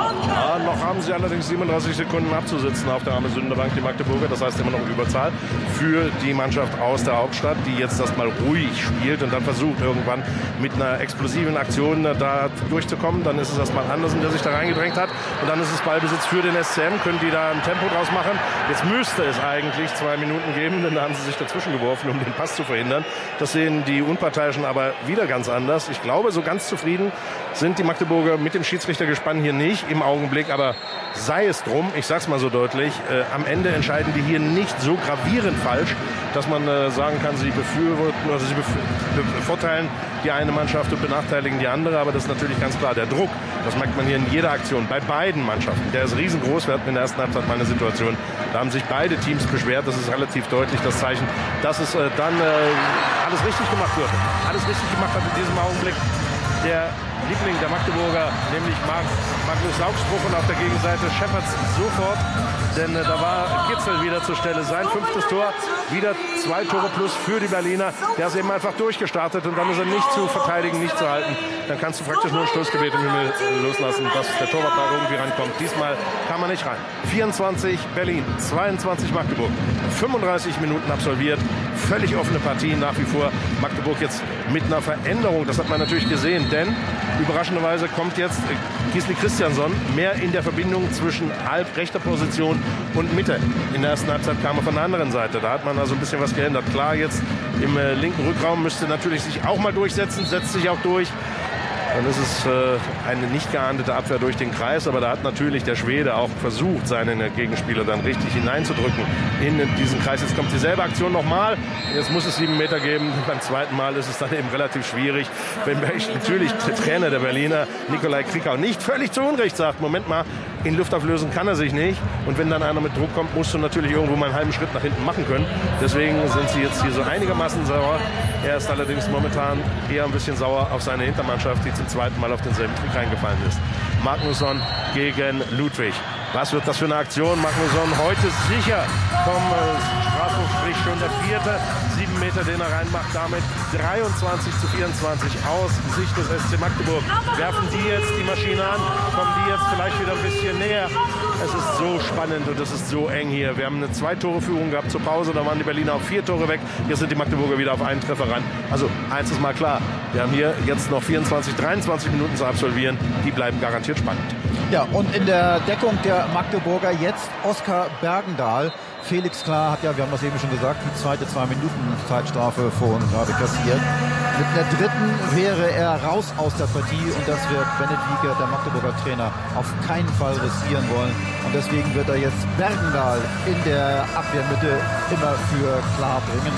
Ja, noch haben sie allerdings siebenunddreißig Sekunden abzusitzen auf der Arme-Sünde-Bank, die Magdeburger. Das heißt immer noch Überzahl für die Mannschaft aus der Hauptstadt, die jetzt erstmal ruhig spielt und dann versucht irgendwann mit einer explosiven Aktion da durchzukommen. Dann ist es erstmal Andersen, der sich da reingedrängt hat. Und dann ist es Ballbesitz für den S C M. Können die da ein Tempo draus machen? Jetzt müsste es eigentlich zwei Minuten geben, denn da haben sie sich dazwischen geworfen, um den Pass zu verhindern. Das sehen die Unparteiischen aber wieder ganz anders. Ich glaube, so ganz zufrieden sind die Magdeburger mit dem Schiedsrichtergespann hier nicht im Augenblick, aber sei es drum, ich sag's mal so deutlich, äh, am Ende entscheiden die hier nicht so gravierend falsch, dass man äh, sagen kann, sie befürworten oder sie bevorteilen die eine Mannschaft und benachteiligen die andere, aber das ist natürlich ganz klar der Druck, das merkt man hier in jeder Aktion, bei beiden Mannschaften, der ist riesengroß. Wir hatten in der ersten Halbzeit mal eine Situation, da haben sich beide Teams beschwert, das ist relativ deutlich das Zeichen, dass es äh, dann äh, alles richtig gemacht wird, alles richtig gemacht hat in diesem Augenblick der Liebling der Magdeburger, nämlich Magnus Augsbruch, und auf der Gegenseite Scheppertz sofort, denn äh, da war Gitzel wieder zur Stelle. Sein fünftes Tor, wieder zwei Tore plus für die Berliner. Der ist eben einfach durchgestartet und dann ist er nicht zu verteidigen, nicht zu halten. Dann kannst du praktisch nur ein Stoßgebet im Himmel loslassen, dass der Torwart da irgendwie rankommt. Diesmal kam er nicht rein. vierundzwanzig Berlin, zweiundzwanzig Magdeburg. fünfunddreißig Minuten absolviert, völlig offene Partie nach wie vor. Magdeburg jetzt mit einer Veränderung, das hat man natürlich gesehen, denn überraschenderweise kommt jetzt Gisli Christiansson mehr in der Verbindung zwischen halb rechter Position und Mitte. In der ersten Halbzeit kam er von der anderen Seite. Da hat man also ein bisschen was geändert. Klar, jetzt im äh, linken Rückraum müsste natürlich sich auch mal durchsetzen, setzt sich auch durch. Dann ist es äh, eine nicht geahndete Abwehr durch den Kreis, aber da hat natürlich der Schwede auch versucht, seinen Gegenspieler dann richtig hineinzudrücken in diesen Kreis. Jetzt kommt dieselbe Aktion nochmal. Jetzt muss es sieben Meter geben. Beim zweiten Mal ist es dann eben relativ schwierig, wenn natürlich der Trainer der Berliner, Nikolai Krickau, nicht völlig zu Unrecht sagt, Moment mal, in Luft auflösen kann er sich nicht. Und wenn dann einer mit Druck kommt, musst du natürlich irgendwo mal einen halben Schritt nach hinten machen können. Deswegen sind sie jetzt hier so einigermaßen sauer. Er ist allerdings momentan eher ein bisschen sauer auf seine Hintermannschaft, die zum zweiten Mal auf denselben Trick reingefallen ist. Magnusson gegen Ludwig. Was wird das für eine Aktion? Magnusson heute sicher vom äh, Strafwurfstrich, schon der vierte. Sieben Meter, den er reinmacht, damit dreiundzwanzig zu vierundzwanzig aus Sicht des S C Magdeburg. Werfen die jetzt die Maschine an? Kommen die jetzt vielleicht wieder ein bisschen näher? Es ist so spannend und es ist so eng hier. Wir haben eine Zwei-Tore-Führung gehabt zur Pause, da waren die Berliner auf vier Tore weg. Hier sind die Magdeburger wieder auf einen Treffer ran. Also eins ist mal klar, wir haben hier jetzt noch vierundzwanzig, dreiundzwanzig Minuten zu absolvieren. Die bleiben garantiert spannend. Ja, und in der Deckung der Magdeburger jetzt Oskar Bergendahl. Felix Klar hat ja, wir haben das eben schon gesagt, die zweite zwei-Minuten-Zeitstrafe vorhin gerade kassiert. Mit einer dritten wäre er raus aus der Partie und das wird Bennett Wiegert, der Magdeburger Trainer, auf keinen Fall riskieren wollen. Und deswegen wird er jetzt Bergendahl in der Abwehrmitte immer für Klar bringen.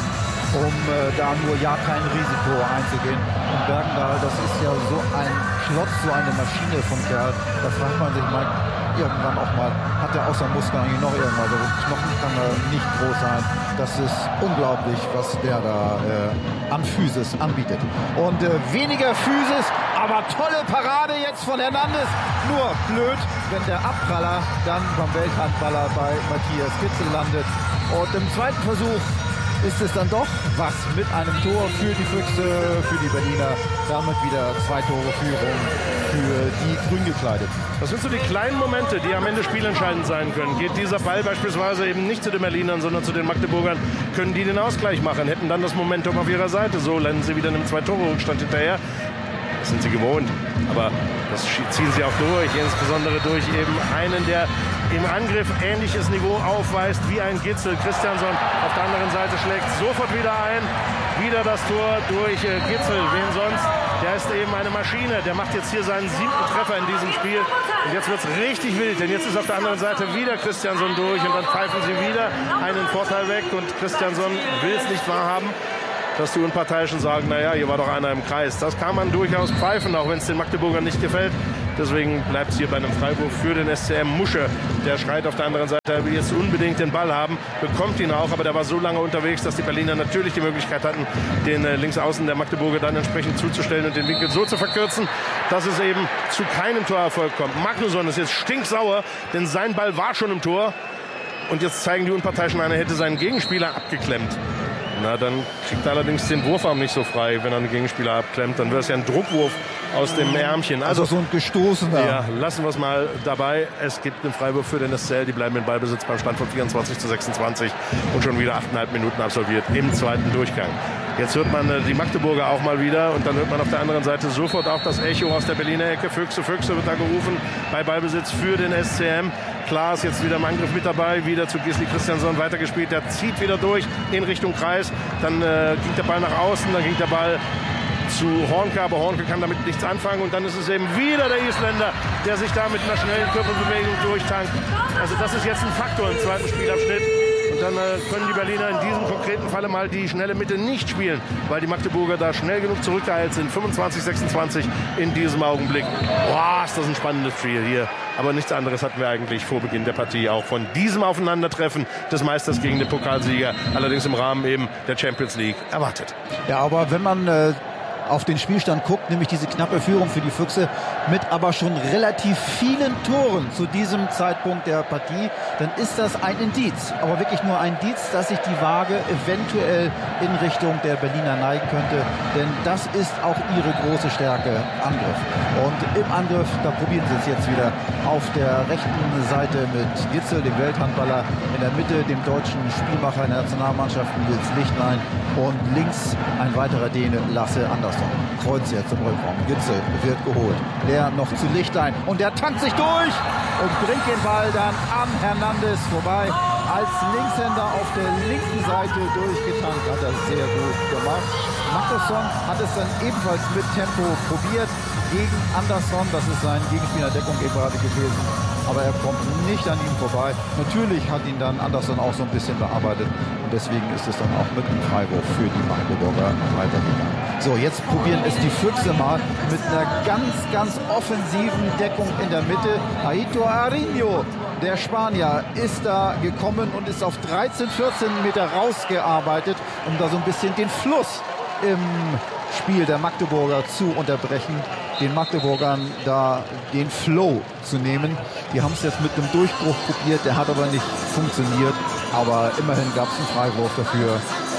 um äh, da nur ja kein Risiko einzugehen. Und Bergendahl, das ist ja so ein Klotz, so eine Maschine von Kerl. Da fragt man sich mal irgendwann auch mal, hat er außer Muskeln eigentlich noch irgendwas? Also Knochen kann er nicht groß sein. Das ist unglaublich, was der da äh, an Physis anbietet. Und äh, weniger Physis, aber tolle Parade jetzt von Hernandez. Nur blöd, wenn der Abpraller dann beim Welthandballer bei Matthias Gitzel landet. Und im zweiten Versuch ist es dann doch was mit einem Tor für die Füchse, für die Berliner. Damit wieder zwei Tore Führung für die Grüngekleideten. Das sind so die kleinen Momente, die am Ende spielentscheidend sein können. Geht dieser Ball beispielsweise eben nicht zu den Berlinern, sondern zu den Magdeburgern, können die den Ausgleich machen, hätten dann das Momentum auf ihrer Seite. So landen sie wieder in einem Zwei-Tore-Rückstand hinterher. Das sind sie gewohnt, aber das ziehen sie auch durch, insbesondere durch eben einen, der im Angriff ähnliches Niveau aufweist wie ein Gitzel. Christiansson auf der anderen Seite schlägt sofort wieder ein. Wieder das Tor durch äh, Gitzel. Wen sonst? Der ist eben eine Maschine. Der macht jetzt hier seinen siebten Treffer in diesem Spiel. Und jetzt wird es richtig wild, denn jetzt ist auf der anderen Seite wieder Christiansson durch und dann pfeifen sie wieder einen Vorteil weg und Christiansson will es nicht wahrhaben, dass die Unparteiischen sagen, naja, hier war doch einer im Kreis. Das kann man durchaus pfeifen, auch wenn es den Magdeburgern nicht gefällt. Deswegen bleibt es hier bei einem Freiwurf für den S C M. Musche, der schreit auf der anderen Seite, er will jetzt unbedingt den Ball haben, bekommt ihn auch, aber der war so lange unterwegs, dass die Berliner natürlich die Möglichkeit hatten, den äh, Linksaußen der Magdeburger dann entsprechend zuzustellen und den Winkel so zu verkürzen, dass es eben zu keinem Torerfolg kommt. Magnusson ist jetzt stinksauer, denn sein Ball war schon im Tor und jetzt zeigen die Unparteiischen, einer hätte seinen Gegenspieler abgeklemmt. Na, dann kriegt er allerdings den Wurfarm nicht so frei, wenn er einen Gegenspieler abklemmt. Dann wäre es ja ein Druckwurf aus dem Ärmchen. Also, also so ein gestoßener. Ja, lassen wir es mal dabei. Es gibt einen Freiwurf für den S C L. Die bleiben in Ballbesitz beim Stand von vierundzwanzig zu sechsundzwanzig und schon wieder achteinhalb Minuten absolviert im zweiten Durchgang. Jetzt hört man äh, die Magdeburger auch mal wieder und dann hört man auf der anderen Seite sofort auch das Echo aus der Berliner Ecke. Füchse, Füchse wird da gerufen bei Ballbesitz für den S C M. Klaas jetzt wieder im Angriff mit dabei, wieder zu Gisli Christiansson weitergespielt. Der zieht wieder durch in Richtung Kreis. Dann äh, ging der Ball nach außen, dann ging der Ball zu Hornke, aber Hornke kann damit nichts anfangen. Und dann ist es eben wieder der Isländer, der sich da mit einer schnellen Körperbewegung durchtankt. Also das ist jetzt ein Faktor im zweiten Spielabschnitt. Und dann äh, können die Berliner in diesem konkreten Falle mal die schnelle Mitte nicht spielen, weil die Magdeburger da schnell genug zurückgeheilt sind. fünfundzwanzig sechsundzwanzig in diesem Augenblick. Boah, ist das ein spannendes Spiel hier. Aber nichts anderes hatten wir eigentlich vor Beginn der Partie auch von diesem Aufeinandertreffen des Meisters gegen den Pokalsieger, allerdings im Rahmen eben der Champions League, erwartet. Ja, aber wenn man äh, auf den Spielstand guckt, nämlich diese knappe Führung für die Füchse mit aber schon relativ vielen Toren zu diesem Zeitpunkt der Partie, dann ist das ein Indiz, aber wirklich nur ein Indiz, dass sich die Waage eventuell in Richtung der Berliner neigen könnte, denn das ist auch ihre große Stärke, Angriff. Und im Angriff, da probieren sie es jetzt wieder auf der rechten Seite mit Gitzel, dem Welthandballer, in der Mitte dem deutschen Spielmacher in der Nationalmannschaft Nils Lichtlein und links ein weiterer Däne, Lasse Andersson. Kreuz jetzt im Rückraum. Gitzel wird geholt. Der noch zu Lichtlein. Und der tankt sich durch und bringt den Ball dann an Hernandez vorbei. Als Linkshänder auf der linken Seite durchgetankt. Hat er sehr gut gemacht. Magnusson hat es dann ebenfalls mit Tempo probiert gegen Andersson. Das ist sein Gegenspieler Deckung eben gerade gewesen. Aber er kommt nicht an ihm vorbei. Natürlich hat ihn dann Andersson auch so ein bisschen bearbeitet. Und deswegen ist es dann auch mit einem Freiwurf für die Magdeburger weitergegangen. So, jetzt probieren es die Füchse mal mit einer ganz, ganz offensiven Deckung in der Mitte. Aito Arinho, der Spanier, ist da gekommen und ist auf dreizehn, vierzehn Meter rausgearbeitet, um da so ein bisschen den Fluss im Spiel der Magdeburger zu unterbrechen, den Magdeburgern da den Flow zu nehmen. Die haben es jetzt mit einem Durchbruch probiert, der hat aber nicht funktioniert, aber immerhin gab es einen Freiwurf dafür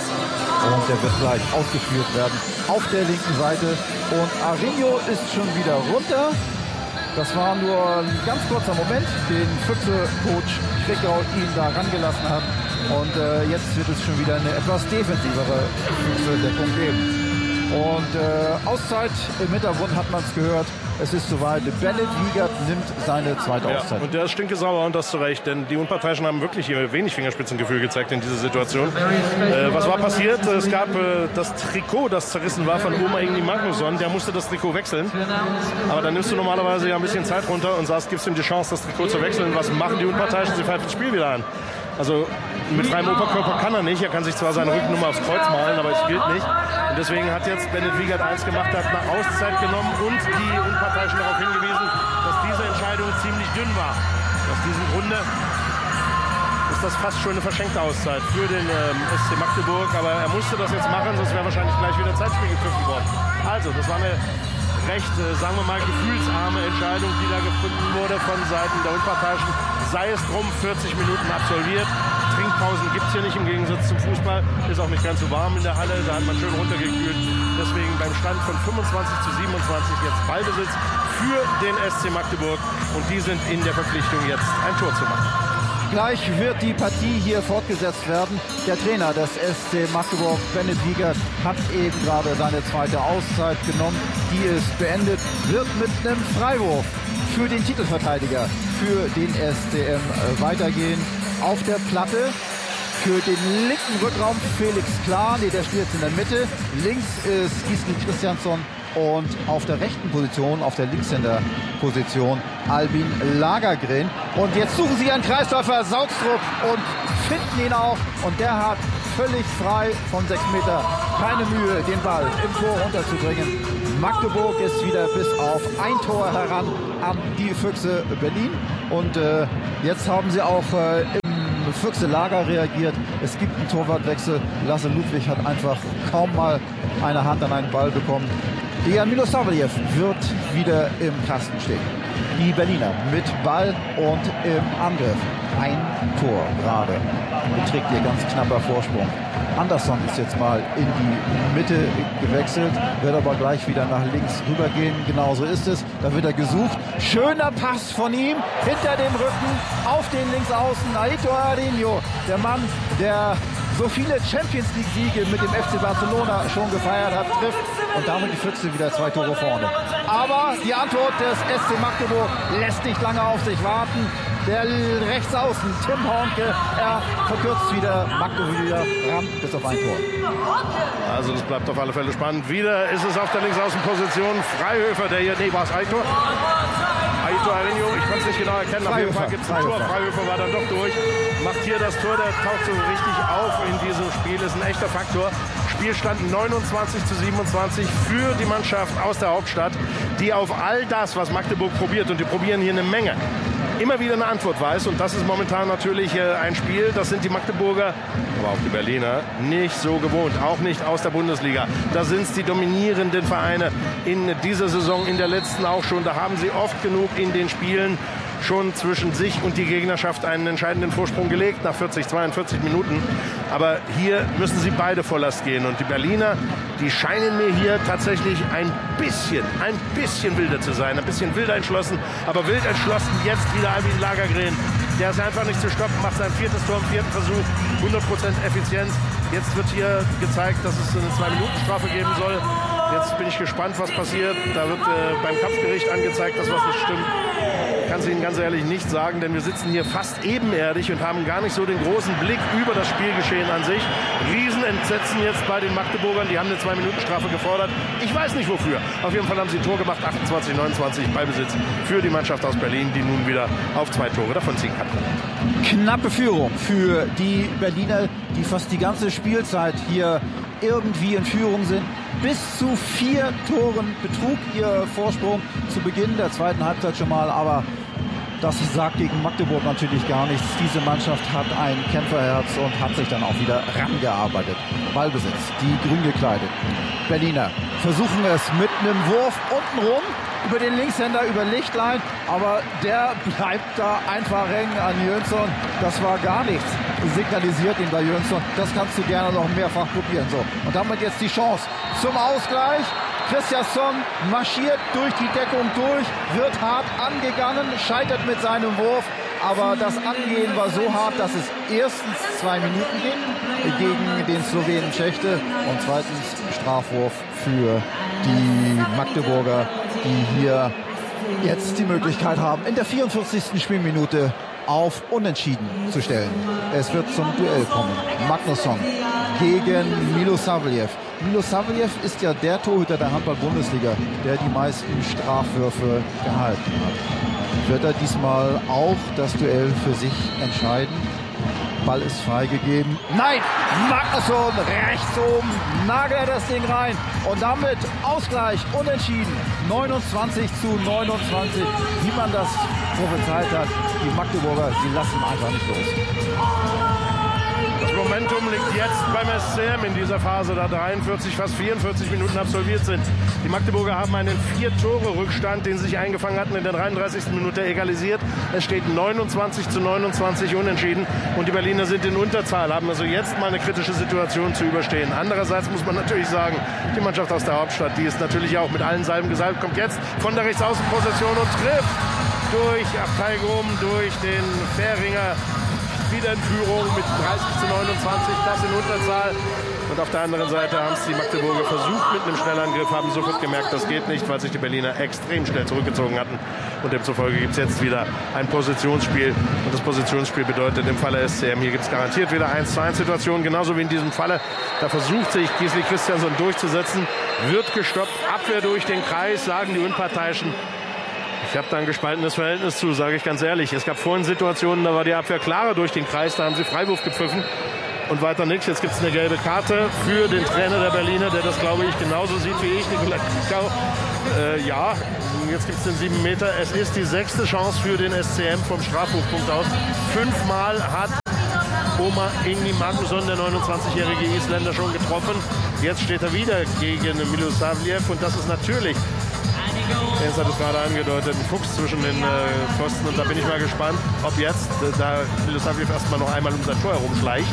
und der wird gleich ausgeführt werden auf der linken Seite und Arinho ist schon wieder runter. Das war nur ein ganz kurzer Moment, den Füchse-Coach Krickau ihn da rangelassen hat und äh, jetzt wird es schon wieder eine etwas defensivere Füchse-Deckung geben. Und äh, Auszeit im Hintergrund hat man es gehört. Es ist soweit. Bennett Wiegert nimmt seine zweite ja, Auszeit. Und der ist stinkesauer und das zu Recht, denn die Unparteiischen haben wirklich hier wenig Fingerspitzengefühl gezeigt in dieser Situation. Äh, was war passiert? Es gab äh, das Trikot, das zerrissen war von Oma Ingni Magnusson. Der musste das Trikot wechseln. Aber dann nimmst du normalerweise ja ein bisschen Zeit runter und sagst, gibst ihm die Chance, das Trikot zu wechseln. Was machen die Unparteiischen? Sie pfeifen das Spiel wieder an. Also mit freiem Oberkörper kann er nicht. Er kann sich zwar seine Rückennummer aufs Kreuz malen, aber es gilt nicht. Und deswegen hat jetzt Bennett Wiegert eins gemacht, hat eine Auszeit genommen und die Unparteiischen darauf hingewiesen, dass diese Entscheidung ziemlich dünn war. Aus diesem Grunde ist das fast schon eine verschenkte Auszeit für den ähm, S C Magdeburg. Aber er musste das jetzt machen, sonst wäre wahrscheinlich gleich wieder Zeitspiel gepfiffen worden. Also, das war eine recht, äh, sagen wir mal, gefühlsarme Entscheidung, die da gefunden wurde von Seiten der Unparteiischen. Sei es drum, vierzig Minuten absolviert. Trinkpausen gibt es hier nicht im Gegensatz zum Fußball. Ist auch nicht ganz so warm in der Halle, da hat man schön runtergekühlt. Deswegen beim Stand von fünfundzwanzig zu siebenundzwanzig jetzt Ballbesitz für den S C Magdeburg. Und die sind in der Verpflichtung, jetzt ein Tor zu machen. Gleich wird die Partie hier fortgesetzt werden. Der Trainer des S C Magdeburg, Bennett Wiegert, hat eben gerade seine zweite Auszeit genommen. Die ist beendet, wird mit einem Freiwurf für den Titelverteidiger, für den S C M weitergehen. Auf der Platte für den linken Rückraum Felix Klar, nee, der spielt jetzt in der Mitte. Links ist Gisli Christiansson und auf der rechten Position, auf der Linkshänder-Position Albin Lagergren. Und jetzt suchen sie einen Kreisläufer Saugstrup und finden ihn auch. Und der hat völlig frei von sechs Meter keine Mühe, den Ball im Tor runterzubringen. Magdeburg ist wieder bis auf ein Tor heran an die Füchse Berlin. Und äh, jetzt haben sie auch äh, im Füchse Lager reagiert. Es gibt einen Torwartwechsel. Lasse Ludwig hat einfach kaum mal eine Hand an einen Ball bekommen. Dejan Milosavljev wird wieder im Kasten stehen. Die Berliner mit Ball und im Angriff. Ein Tor gerade. Beträgt ihr ganz knapper Vorsprung. Andersson ist jetzt mal in die Mitte gewechselt, wird aber gleich wieder nach links rübergehen. Genauso ist es. Da wird er gesucht. Schöner Pass von ihm hinter dem Rücken auf den Linksaußen. Aitor Arinho, der Mann, der so viele Champions League Siege mit dem F C Barcelona schon gefeiert hat, trifft und damit die Füchse wieder zwei Tore vorne. Aber die Antwort des S C Magdeburg lässt nicht lange auf sich warten. Der Rechtsaußen, Tim Hornke, er verkürzt wieder, Magdeburg wieder ran bis auf ein Tor. Also das bleibt auf alle Fälle spannend. Wieder ist es auf der Linksaußenposition Freihöfer, der hier, nee, war es Aitor? Aitor Arinho, ich konnte es nicht genau erkennen. Auf jeden Fall gibt es ein Tor. Freihöfer war dann doch durch. Macht hier das Tor, der taucht so richtig auf in diesem Spiel. Ist ein echter Faktor. Spielstand neunundzwanzig zu siebenundzwanzig für die Mannschaft aus der Hauptstadt, die auf all das, was Magdeburg probiert, und die probieren hier eine Menge, immer wieder eine Antwort weiß. Und das ist momentan natürlich äh, ein Spiel, das sind die Magdeburger, aber auch die Berliner, nicht so gewohnt. Auch nicht aus der Bundesliga. Da sind es die dominierenden Vereine in dieser Saison, in der letzten auch schon. Da haben sie oft genug in den Spielen schon zwischen sich und die Gegnerschaft einen entscheidenden Vorsprung gelegt, nach vierzig, zweiundvierzig Minuten. Aber hier müssen sie beide Volllast gehen. Und die Berliner, die scheinen mir hier tatsächlich ein bisschen, ein bisschen wilder zu sein. Ein bisschen wilder entschlossen, aber wild entschlossen jetzt wieder Albin Lagergren. Der ist einfach nicht zu stoppen, macht sein viertes Tor im vierten Versuch, hundert Prozent Effizienz. Jetzt wird hier gezeigt, dass es eine zwei-Minuten-Strafe geben soll. Jetzt bin ich gespannt, was passiert. Da wird äh, beim Kampfgericht angezeigt, dass was nicht stimmt. Ich kann es Ihnen ganz ehrlich nicht sagen, denn wir sitzen hier fast ebenerdig und haben gar nicht so den großen Blick über das Spielgeschehen an sich. Riesenentsetzen jetzt bei den Magdeburgern. Die haben eine zwei-Minuten-Strafe gefordert. Ich weiß nicht wofür. Auf jeden Fall haben sie ein Tor gemacht. achtundzwanzig neunundzwanzig Ballbesitz für die Mannschaft aus Berlin, die nun wieder auf zwei Tore davonziehen kann. Knappe Führung für die Berliner, die fast die ganze Spielzeit hier irgendwie in Führung sind. Bis zu vier Toren betrug ihr Vorsprung zu Beginn der zweiten Halbzeit schon mal, aber das sagt gegen Magdeburg natürlich gar nichts. Diese Mannschaft hat ein Kämpferherz und hat sich dann auch wieder rangearbeitet. Ballbesitz, die grün gekleideten Berliner versuchen es mit einem Wurf untenrum über den Linkshänder, über Lichtlein, aber der bleibt da einfach hängen an Jönsson. Das war gar nichts signalisiert ihm bei Jönsson. Das kannst du gerne noch mehrfach probieren. So. Und damit jetzt die Chance zum Ausgleich. Christiansson marschiert durch die Deckung durch, wird hart angegangen, scheitert mit seinem Wurf. Aber das Angehen war so hart, dass es erstens zwei Minuten ging gegen den Slowenen Schechte und zweitens Strafwurf für die Magdeburger, die hier jetzt die Möglichkeit haben, in der vierundvierzigsten Spielminute auf Unentschieden zu stellen. Es wird zum Duell kommen. Magnusson gegen Milosavljev. Milosavljev ist ja der Torhüter der Handball-Bundesliga, der die meisten Strafwürfe gehalten hat. Wird er diesmal auch das Duell für sich entscheiden? Ball ist freigegeben. Nein, Magnusson rechts oben, nagelt das Ding rein und damit Ausgleich, unentschieden. neunundzwanzig zu neunundzwanzig, wie man das prophezeit hat. Die Magdeburger, die lassen einfach nicht los. Das Momentum liegt jetzt beim S C M in dieser Phase, da dreiundvierzig, fast vierundvierzig Minuten absolviert sind. Die Magdeburger haben einen Vier-Tore-Rückstand, den sie sich eingefangen hatten, in der dreiunddreißigsten Minute egalisiert. Es steht neunundzwanzig zu neunundzwanzig unentschieden und die Berliner sind in Unterzahl, haben also jetzt mal eine kritische Situation zu überstehen. Andererseits muss man natürlich sagen, die Mannschaft aus der Hauptstadt, die ist natürlich auch mit allen Salben gesalbt, kommt jetzt von der Rechtsaußenposition und trifft durch Abtei Grum, durch den Fähringer. Wieder in Führung mit dreißig zu neunundzwanzig, das in Unterzahl. Und auf der anderen Seite haben es die Magdeburger versucht mit einem Schnellangriff, haben sofort gemerkt, das geht nicht, weil sich die Berliner extrem schnell zurückgezogen hatten. Und demzufolge gibt es jetzt wieder ein Positionsspiel. Und das Positionsspiel bedeutet im Falle S C M, hier gibt es garantiert wieder eins zu eins Situationen, genauso wie in diesem Falle. Da versucht sich Gisli Christiansson durchzusetzen, wird gestoppt, Abwehr durch den Kreis, sagen die Unparteiischen. Ich habe da ein gespaltenes Verhältnis zu, sage ich ganz ehrlich. Es gab vorhin Situationen, da war die Abwehr klarer durch den Kreis, da haben sie Freiwurf gepfiffen und weiter nichts. Jetzt gibt es eine gelbe Karte für den Trainer der Berliner, der das, glaube ich, genauso sieht wie ich, Nikolai Krickau. Äh, ja, jetzt gibt es den sieben Meter. Es ist die sechste Chance für den S C M vom Strafwurfpunkt aus. Fünfmal hat Oma Ingi Magnusson, der neunundzwanzigjährige Isländer, schon getroffen. Jetzt steht er wieder gegen Milosavljev und das ist natürlich... Jens hat es gerade angedeutet, ein Fuchs zwischen den äh, Pfosten und da bin ich mal gespannt, ob jetzt, äh, da Milosavljev erstmal noch einmal um sein Tor herumschleicht,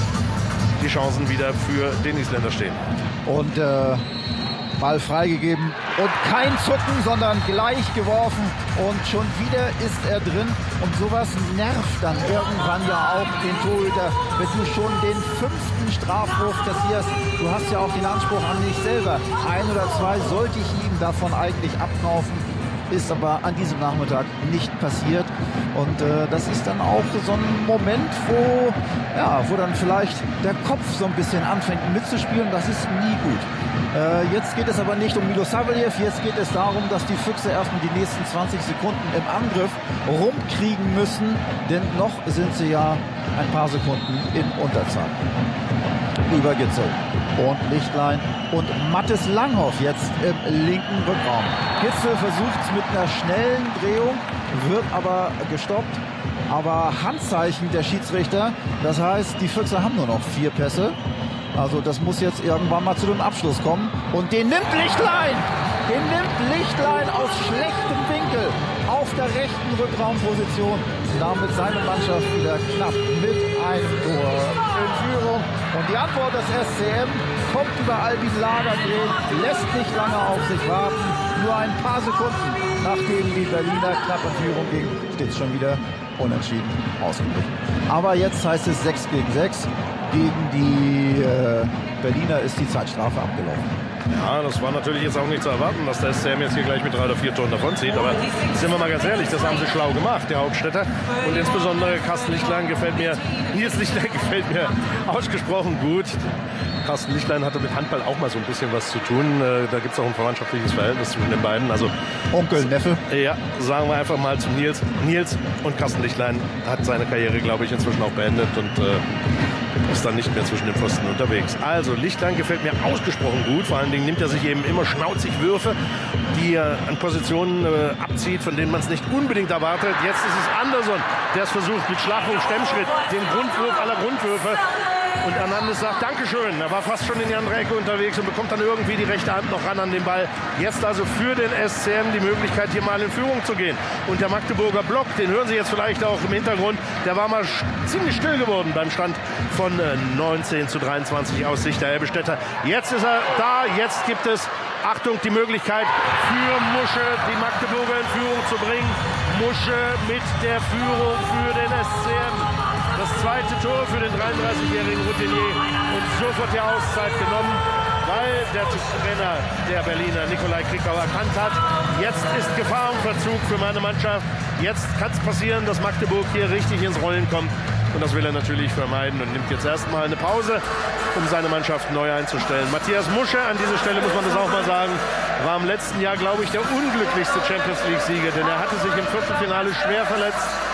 die Chancen wieder für den Isländer stehen. Und äh, Ball freigegeben und kein Zucken, sondern gleich geworfen und schon wieder ist er drin und sowas nervt dann irgendwann ja auch den Torhüter, wenn du schon den fünften Strafwurf kassierst. Du hast ja auch den Anspruch an dich selber. Ein oder zwei sollte ich ihm davon eigentlich abkaufen, ist aber an diesem Nachmittag nicht passiert und äh, das ist dann auch so ein Moment, wo, ja, wo dann vielleicht der Kopf so ein bisschen anfängt mitzuspielen, das ist nie gut. Äh, jetzt geht es aber nicht um Milosavljev, jetzt geht es darum, dass die Füchse erstmal die nächsten zwanzig Sekunden im Angriff rumkriegen müssen, denn noch sind sie ja ein paar Sekunden in Unterzahl. Über Gitzel und Lichtlein und Mathis Langhoff jetzt im linken Rückraum. Gitzel versucht es mit einer schnellen Drehung, wird aber gestoppt. Aber Handzeichen der Schiedsrichter, das heißt, die Füchse haben nur noch vier Pässe. Also das muss jetzt irgendwann mal zu dem Abschluss kommen. Und den nimmt Lichtlein! Den nimmt Lichtlein aus schlechtem Winkel auf der rechten Rückraumposition. Damit seine Mannschaft wieder knapp mit einem Tor in Führung. Und die Antwort des S C M kommt über Albin Lagergren, lässt nicht lange auf sich warten. Nur ein paar Sekunden, nachdem die Berliner knapp in Führung ging, steht es schon wieder unentschieden ausgeglichen. Aber jetzt heißt es sechs gegen sechs. Gegen die äh, Berliner ist die Zeitstrafe abgelaufen. Ja, das war natürlich jetzt auch nicht zu erwarten, dass der S C M jetzt hier gleich mit drei oder vier Toren davonzieht. Aber sind wir mal ganz ehrlich, das haben sie schlau gemacht, der Hauptstädter. Und insbesondere Carsten Lichtlein gefällt mir, Nils Lichtlein gefällt mir ausgesprochen gut. Carsten Lichtlein hatte mit Handball auch mal so ein bisschen was zu tun. Da gibt es auch ein verwandtschaftliches Verhältnis zwischen den beiden. Also Onkel, Neffe? Ja, sagen wir einfach mal zu Nils. Nils und Carsten Lichtlein hat seine Karriere, glaube ich, inzwischen auch beendet und äh, ist dann nicht mehr zwischen den Pfosten unterwegs. Also Lichtlein gefällt mir ausgesprochen gut. Vor allen Dingen nimmt er sich eben immer schnauzig Würfe, die er an Positionen äh, abzieht, von denen man es nicht unbedingt erwartet. Jetzt ist es Anderson, der es versucht mit Schlagwurf, Stemmschritt, den Grundwurf aller Grundwürfe. Und Hernandez sagt Dankeschön. Er war fast schon in die andere Ecke unterwegs und bekommt dann irgendwie die rechte Hand noch ran an den Ball. Jetzt also für den S C M die Möglichkeit, hier mal in Führung zu gehen. Und der Magdeburger Block, den hören Sie jetzt vielleicht auch im Hintergrund, der war mal ziemlich still geworden beim Stand von neunzehn zu dreiundzwanzig aus Sicht der Elbe-Städter. Jetzt ist er da, jetzt gibt es, Achtung, die Möglichkeit für Musche, die Magdeburger in Führung zu bringen. Musche mit der Führung für den S C M. Das zweite Tor für den dreiunddreißigjährigen Routinier und sofort die Auszeit genommen, weil der Trainer der Berliner, Nikolai Krickau, erkannt hat, jetzt ist Gefahr und Verzug für meine Mannschaft. Jetzt kann es passieren, dass Magdeburg hier richtig ins Rollen kommt. Und das will er natürlich vermeiden und nimmt jetzt erstmal eine Pause, um seine Mannschaft neu einzustellen. Matthias Musche, an dieser Stelle muss man das auch mal sagen, war im letzten Jahr, glaube ich, der unglücklichste Champions League-Sieger, denn er hatte sich im Viertelfinale schwer verletzt.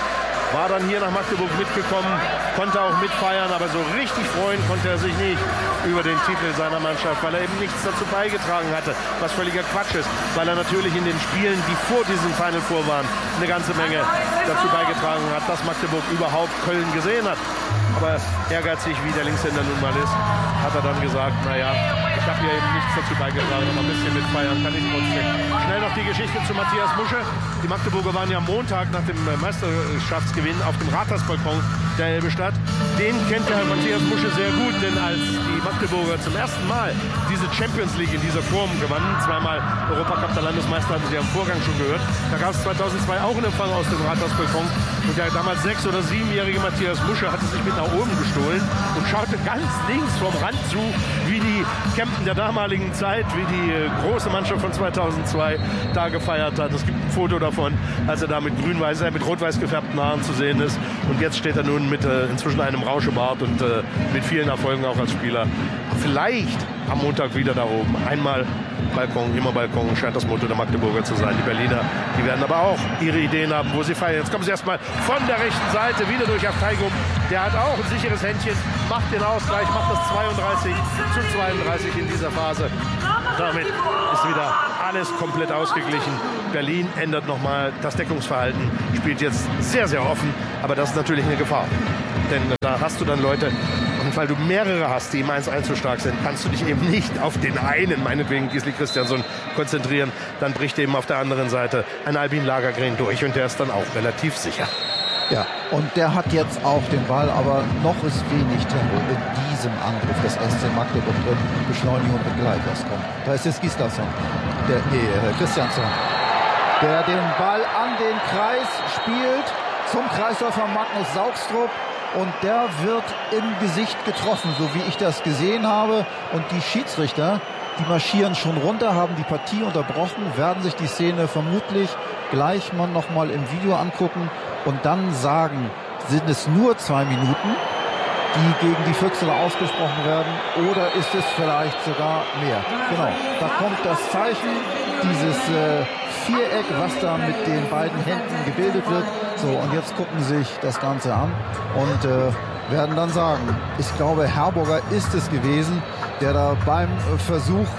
war dann hier nach Magdeburg mitgekommen, konnte auch mitfeiern, aber so richtig freuen konnte er sich nicht über den Titel seiner Mannschaft, weil er eben nichts dazu beigetragen hatte, was völliger Quatsch ist, weil er natürlich in den Spielen, die vor diesem Final Four waren, eine ganze Menge dazu beigetragen hat, dass Magdeburg überhaupt Köln gesehen hat. Aber ehrgeizig, wie der Linkshänder nun mal ist, hat er dann gesagt, naja, ich habe hier eben nichts dazu beigetragen, aber ein bisschen mitfeiern kann ich trotzdem. Schnell noch die Geschichte zu Matthias Musche. Die Magdeburger waren ja am Montag nach dem Meisterschaftsgewinn auf dem Rathausbalkon der Elbe-Stadt. Den kennt der Matthias Musche sehr gut, denn als die Magdeburger zum ersten Mal diese Champions League in dieser Form gewannen, zweimal Europacup der Landesmeister, hatten Sie am Vorgang schon gehört, da gab es zweitausendzwei auch einen Empfang aus dem Rathausbalkon und der damals sechs- oder siebenjährige Matthias Musche hatte sich mit nach oben gestohlen und schaute ganz links vom Rand zu, wie die Kempten der damaligen Zeit, wie die äh, große Mannschaft von zweitausendzwei da gefeiert hat. Es gibt ein Foto davon, als er da mit grün-weiß, äh, mit rot-weiß gefärbten Haaren zu sehen ist. Und jetzt steht er nun mit äh, inzwischen einem Rauschebart und äh, mit vielen Erfolgen auch als Spieler. Vielleicht am Montag wieder da oben. Einmal Balkon, immer Balkon, scheint das Motto der Magdeburger zu sein. Die Berliner, die werden aber auch ihre Ideen haben, wo sie feiern. Jetzt kommen sie erstmal von der rechten Seite wieder durch Afteigum. Der hat auch ein sicheres Händchen, macht den Ausgleich, macht das zweiunddreißig zu zweiunddreißig in dieser Phase. Damit ist wieder alles komplett ausgeglichen. Berlin ändert nochmal das Deckungsverhalten, spielt jetzt sehr, sehr offen, aber das ist natürlich eine Gefahr. Denn da hast du dann Leute, und weil du mehrere hast, die im eins eins so stark sind, kannst du dich eben nicht auf den einen, meinetwegen Gisli Christiansson, konzentrieren. Dann bricht eben auf der anderen Seite ein Albin Lagergren durch und der ist dann auch relativ sicher. Ja, und der hat jetzt auch den Ball, aber noch ist wenig Tempo in diesem Angriff des S C Magdeburg drin. Beschleunigung wird gleich erst kommen. Da ist jetzt Gislason, der, nee, Christiansson, der den Ball an den Kreis spielt, zum Kreisläufer Magnus Saugstrup. Und der wird im Gesicht getroffen, so wie ich das gesehen habe. Und die Schiedsrichter, die marschieren schon runter, haben die Partie unterbrochen, werden sich die Szene vermutlich gleich mal noch mal im Video angucken und dann sagen, sind es nur zwei Minuten, die gegen die Füchse ausgesprochen werden, oder ist es vielleicht sogar mehr? Genau, da kommt das Zeichen, dieses äh, Viereck, was da mit den beiden Händen gebildet wird. So, und jetzt gucken sie sich das Ganze an und äh, werden dann sagen, ich glaube, Herburger ist es gewesen, der da beim äh, Versuch,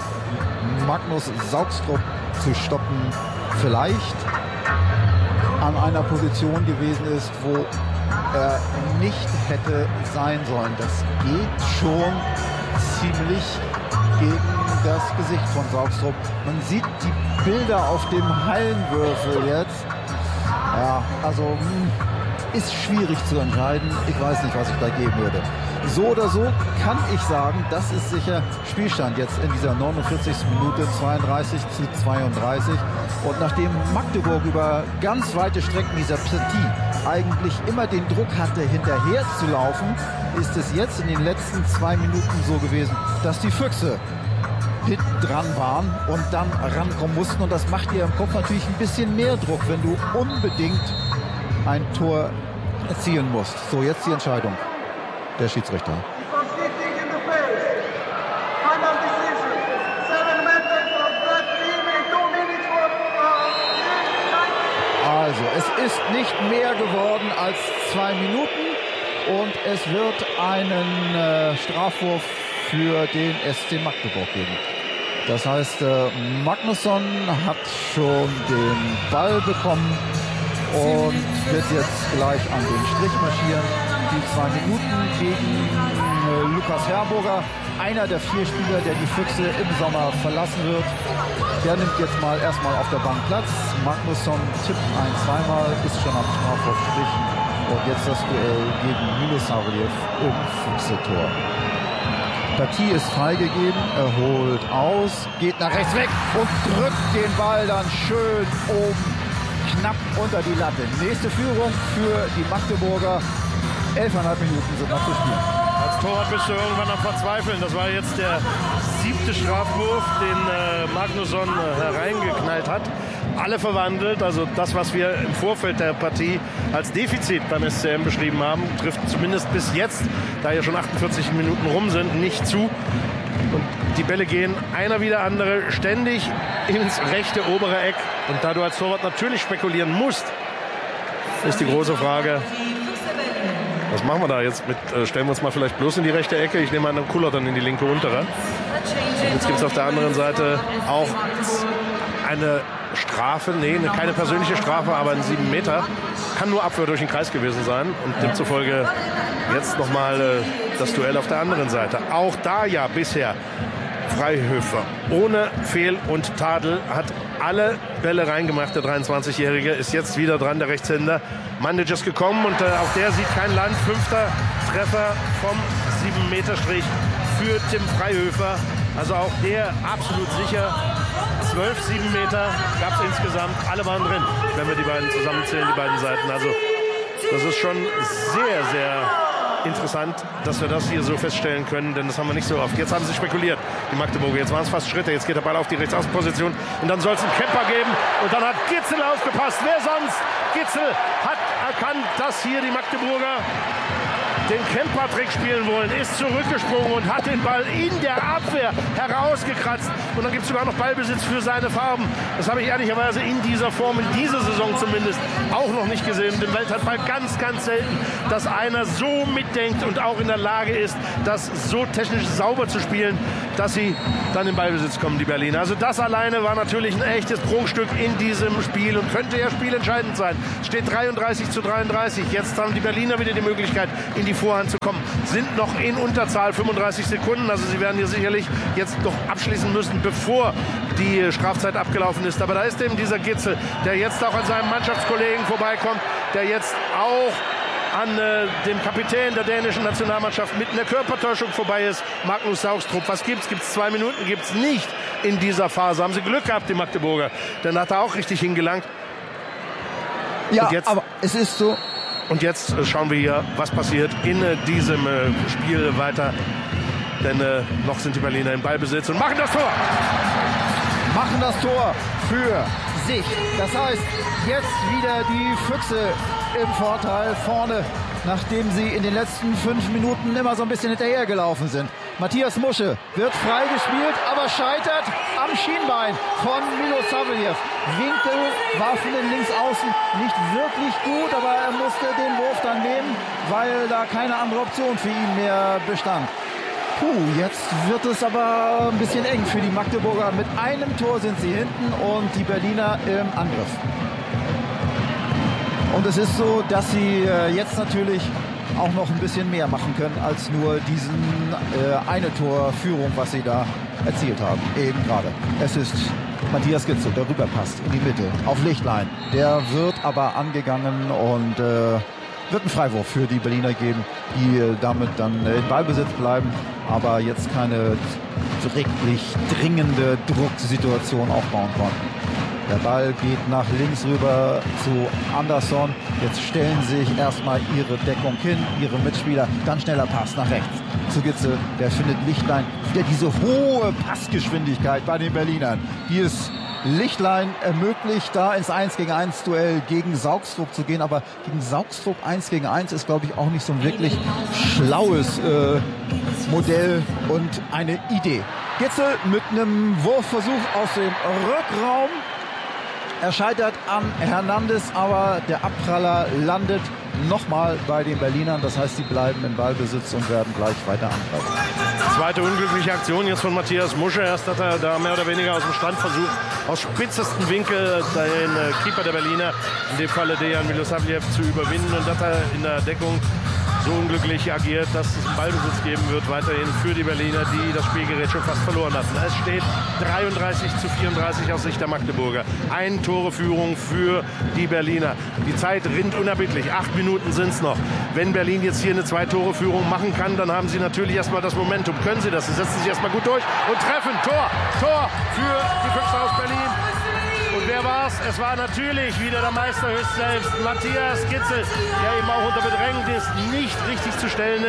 Magnus Saugstrup zu stoppen, vielleicht an einer Position gewesen ist, wo er nicht hätte sein sollen. Das geht schon ziemlich gegen das Gesicht von Saugstrup. Man sieht die Bilder auf dem Hallenwürfel jetzt. Ja, also mh, ist schwierig zu entscheiden. Ich weiß nicht, was ich da geben würde. So oder so kann ich sagen, das ist sicher Spielstand jetzt in dieser neunundvierzigsten Minute, zweiunddreißig zu zweiunddreißig. Und nachdem Magdeburg über ganz weite Strecken dieser Partie eigentlich immer den Druck hatte, hinterher zu laufen, ist es jetzt in den letzten zwei Minuten so gewesen, dass die Füchse hinten dran waren und dann rankommen mussten. Und das macht dir im Kopf natürlich ein bisschen mehr Druck, wenn du unbedingt ein Tor erzielen musst. So, jetzt die Entscheidung der Schiedsrichter. Also, es ist nicht mehr geworden als zwei Minuten und es wird einen äh, Strafwurf für den S C Magdeburg geben. Das heißt, äh, Magnusson hat schon den Ball bekommen und wird jetzt gleich an den Strich marschieren. Die zwei Minuten gegen äh, Lukas Herburger, einer der vier Spieler, der die Füchse im Sommer verlassen wird. Der nimmt jetzt mal erstmal auf der Bank Platz. Magnusson tippt ein, zweimal, ist schon am Strafwurfstrich. Und jetzt das Duell gegen Milosavljev im Füchse-Tor. Partie ist freigegeben, er holt aus, geht nach rechts weg und drückt den Ball dann schön oben knapp unter die Latte. Nächste Führung für die Magdeburger. Elfeinhalb Minuten sind noch zu spielen. Als Torwart bist du irgendwann am Verzweifeln. Das war jetzt der siebte Strafwurf, den äh, Magnusson äh, hereingeknallt hat. Alle verwandelt, also das, was wir im Vorfeld der Partie als Defizit beim S C M beschrieben haben, trifft zumindest bis jetzt, da ja schon achtundvierzig Minuten rum sind, nicht zu. Und die Bälle gehen einer wie der andere ständig ins rechte obere Eck. Und da du als Torwart natürlich spekulieren musst, ist die große Frage. Was machen wir da jetzt mit? Äh, stellen wir uns mal vielleicht bloß in die rechte Ecke. Ich nehme an, dann Kuller dann in die linke untere. Und jetzt gibt es auf der anderen Seite auch eine Strafe. Nee, keine persönliche Strafe, aber ein sieben Meter. Kann nur Abwehr durch den Kreis gewesen sein. Und demzufolge jetzt nochmal äh, das Duell auf der anderen Seite. Auch da ja bisher Freihöfer ohne Fehl und Tadel hat alle Bälle reingemacht. Der dreiundzwanzigjährige ist jetzt wieder dran, der Rechtshänder. Mandic ist gekommen und äh, auch der sieht kein Land. Fünfter Treffer vom sieben Meter Strich für Tim Freihöfer. Also auch der absolut sicher. zwölf sieben Meter gab es insgesamt. Alle waren drin, wenn wir die beiden zusammenzählen, die beiden Seiten. Also das ist schon sehr, sehr interessant, dass wir das hier so feststellen können, denn das haben wir nicht so oft. Jetzt haben sie spekuliert, die Magdeburger. Jetzt waren es fast Schritte. Jetzt geht der Ball auf die Rechtsaußenposition und dann soll es einen Kemper geben. Und dann hat Gitzel aufgepasst. Wer sonst? Gitzel hat erkannt, dass hier die Magdeburger den Kemper-Trick spielen wollen, ist zurückgesprungen und hat den Ball in der Abwehr herausgekratzt. Und dann gibt es sogar noch Ballbesitz für seine Farben. Das habe ich ehrlicherweise in dieser Form, in dieser Saison zumindest, auch noch nicht gesehen. Im Welthandball ganz, ganz selten, dass einer so mitdenkt und auch in der Lage ist, das so technisch sauber zu spielen, dass sie dann in Ballbesitz kommen, die Berliner. Also das alleine war natürlich ein echtes Prunkstück in diesem Spiel und könnte ja spielentscheidend sein. Es steht dreiunddreißig zu dreiunddreißig. Jetzt haben die Berliner wieder die Möglichkeit, in die Vorhand zu kommen. Sind noch in Unterzahl, fünfunddreißig Sekunden. Also sie werden hier sicherlich jetzt noch abschließen müssen, bevor die Strafzeit abgelaufen ist. Aber da ist eben dieser Gitzel, der jetzt auch an seinem Mannschaftskollegen vorbeikommt, der jetzt auch an äh, dem Kapitän der dänischen Nationalmannschaft mit einer Körpertäuschung vorbei ist, Magnus Saugstrup. Was gibt's? Gibt's zwei Minuten? Gibt's nicht in dieser Phase. Haben sie Glück gehabt, die Magdeburger. Dann hat er auch richtig hingelangt. Ja, jetzt, aber es ist so. Und jetzt äh, schauen wir hier, was passiert in äh, diesem äh, Spiel weiter. Denn äh, noch sind die Berliner im Ballbesitz und machen das Tor. Machen das Tor für sich. Das heißt, jetzt wieder die Füchse im Vorteil vorne, nachdem sie in den letzten fünf Minuten immer so ein bisschen hinterhergelaufen sind. Matthias Musche wird freigespielt, aber scheitert am Schienbein von Milosavljev. Winkel war für den Linksaußen nicht wirklich gut, aber er musste den Wurf dann nehmen, weil da keine andere Option für ihn mehr bestand. Puh, jetzt wird es aber ein bisschen eng für die Magdeburger. Mit einem Tor sind sie hinten und die Berliner im Angriff. Und es ist so, dass sie jetzt natürlich auch noch ein bisschen mehr machen können als nur diesen äh, eine Torführung, was sie da erzielt haben. Eben gerade. Es ist Matthias Gitzel, der rüberpasst in die Mitte auf Lichtlein. Der wird aber angegangen und äh, wird einen Freiwurf für die Berliner geben, die äh, damit dann äh, in Ballbesitz bleiben, aber jetzt keine wirklich dringende Drucksituation aufbauen konnten. Der Ball geht nach links rüber zu Andersson. Jetzt stellen sich erstmal ihre Deckung hin, ihre Mitspieler. Dann schneller Pass nach rechts zu Gitzel. Der findet Lichtlein. Wieder diese hohe Passgeschwindigkeit bei den Berlinern, die es Lichtlein ermöglicht, da ins eins gegen eins Duell gegen Saugstrup zu gehen. Aber gegen Saugstrup eins gegen eins ist, glaube ich, auch nicht so ein wirklich schlaues äh, Modell und eine Idee. Gitzel mit einem Wurfversuch aus dem Rückraum. Er scheitert an Hernandez, aber der Abpraller landet nochmal bei den Berlinern. Das heißt, sie bleiben im Ballbesitz und werden gleich weiter angreifen. Zweite unglückliche Aktion jetzt von Matthias Musche. Erst hat er da mehr oder weniger aus dem Stand versucht, aus spitzesten Winkel den äh, Keeper der Berliner, in dem Falle Dejan Milosavljev, zu überwinden. Und hat er in der Deckung so unglücklich agiert, dass es einen Ballbesitz geben wird, weiterhin für die Berliner, die das Spielgerät schon fast verloren hatten. Es steht dreiunddreißig zu vierunddreißig aus Sicht der Magdeburger. Ein Toreführung für die Berliner. Die Zeit rinnt unerbittlich. Acht Minuten sind es noch. Wenn Berlin jetzt hier eine Zwei-Tore-Führung machen kann, dann haben sie natürlich erstmal das Momentum. Können sie das? Sie setzen sich erstmal gut durch und treffen. Tor! Tor für die Füchse aus Berlin. Und wer war's? Es war natürlich wieder der Meister höchst selbst, Matthias Gitzel, der eben auch unter Bedrängnis nicht richtig zu stellen ist.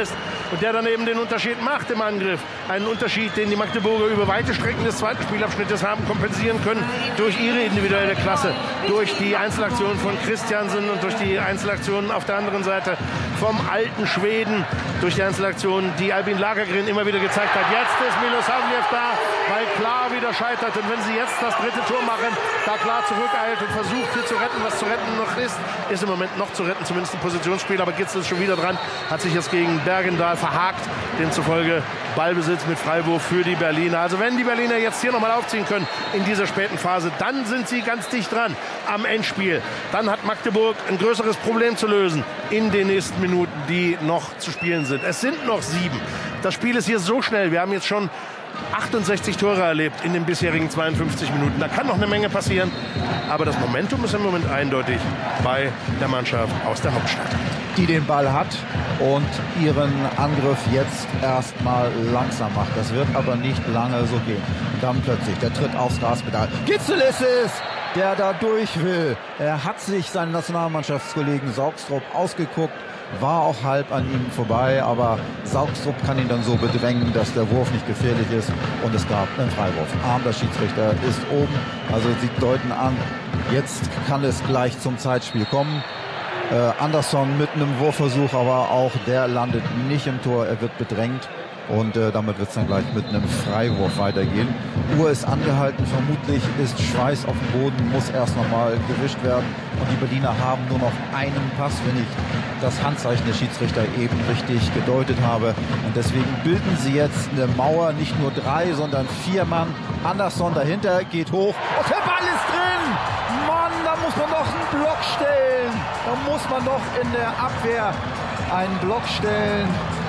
und der dann eben den Unterschied macht im Angriff. Einen Unterschied, den die Magdeburger über weite Strecken des zweiten Spielabschnittes haben kompensieren können durch ihre individuelle Klasse, durch die Einzelaktion von Christiansen und durch die Einzelaktionen auf der anderen Seite vom alten Schweden, durch die Einzelaktion, die Albin Lagergren immer wieder gezeigt hat. Jetzt ist Milosavljev da, weil Klar wieder scheitert. Und wenn sie jetzt das dritte Tor machen, da Klar zurückeilt und versucht hier zu retten, was zu retten noch ist, ist im Moment noch zu retten, zumindest im Positionsspiel. Aber Gitzel ist schon wieder dran, hat sich jetzt gegen Bergendahl verhakt. Demzufolge Ballbesitz mit Freiwurf für die Berliner. Also wenn die Berliner jetzt hier nochmal aufziehen können in dieser späten Phase, dann sind sie ganz dicht dran am Endspiel. Dann hat Magdeburg ein größeres Problem zu lösen in den nächsten Minuten, die noch zu spielen sind. Es sind noch sieben. Das Spiel ist hier so schnell. Wir haben jetzt schon achtundsechzig Tore erlebt in den bisherigen zweiundfünfzig Minuten. Da kann noch eine Menge passieren. Aber das Momentum ist im Moment eindeutig bei der Mannschaft aus der Hauptstadt, die den Ball hat und ihren Angriff jetzt erstmal langsam macht. Das wird aber nicht lange so gehen. Und dann plötzlich der Tritt aufs Gaspedal. Gitzel ist es, der da durch will. Er hat sich seinen Nationalmannschaftskollegen Saugstrup ausgeguckt, war auch halb an ihm vorbei, aber Saugstrup kann ihn dann so bedrängen, dass der Wurf nicht gefährlich ist und es gab einen Freiwurf. Arm der Schiedsrichter ist oben, also sie deuten an, jetzt kann es gleich zum Zeitspiel kommen. Äh, Andersson mit einem Wurfversuch, aber auch der landet nicht im Tor, er wird bedrängt. Und äh, damit wird es dann gleich mit einem Freiwurf weitergehen. Uhr ist angehalten, vermutlich ist Schweiß auf dem Boden, muss erst nochmal gewischt werden. Und die Berliner haben nur noch einen Pass, wenn ich das Handzeichen der Schiedsrichter eben richtig gedeutet habe. Und deswegen bilden sie jetzt eine Mauer, nicht nur drei, sondern vier Mann. Andersson dahinter, geht hoch und der Ball ist drin! Mann, da muss man doch einen Block stellen. Da muss man doch in der Abwehr einen Block stellen.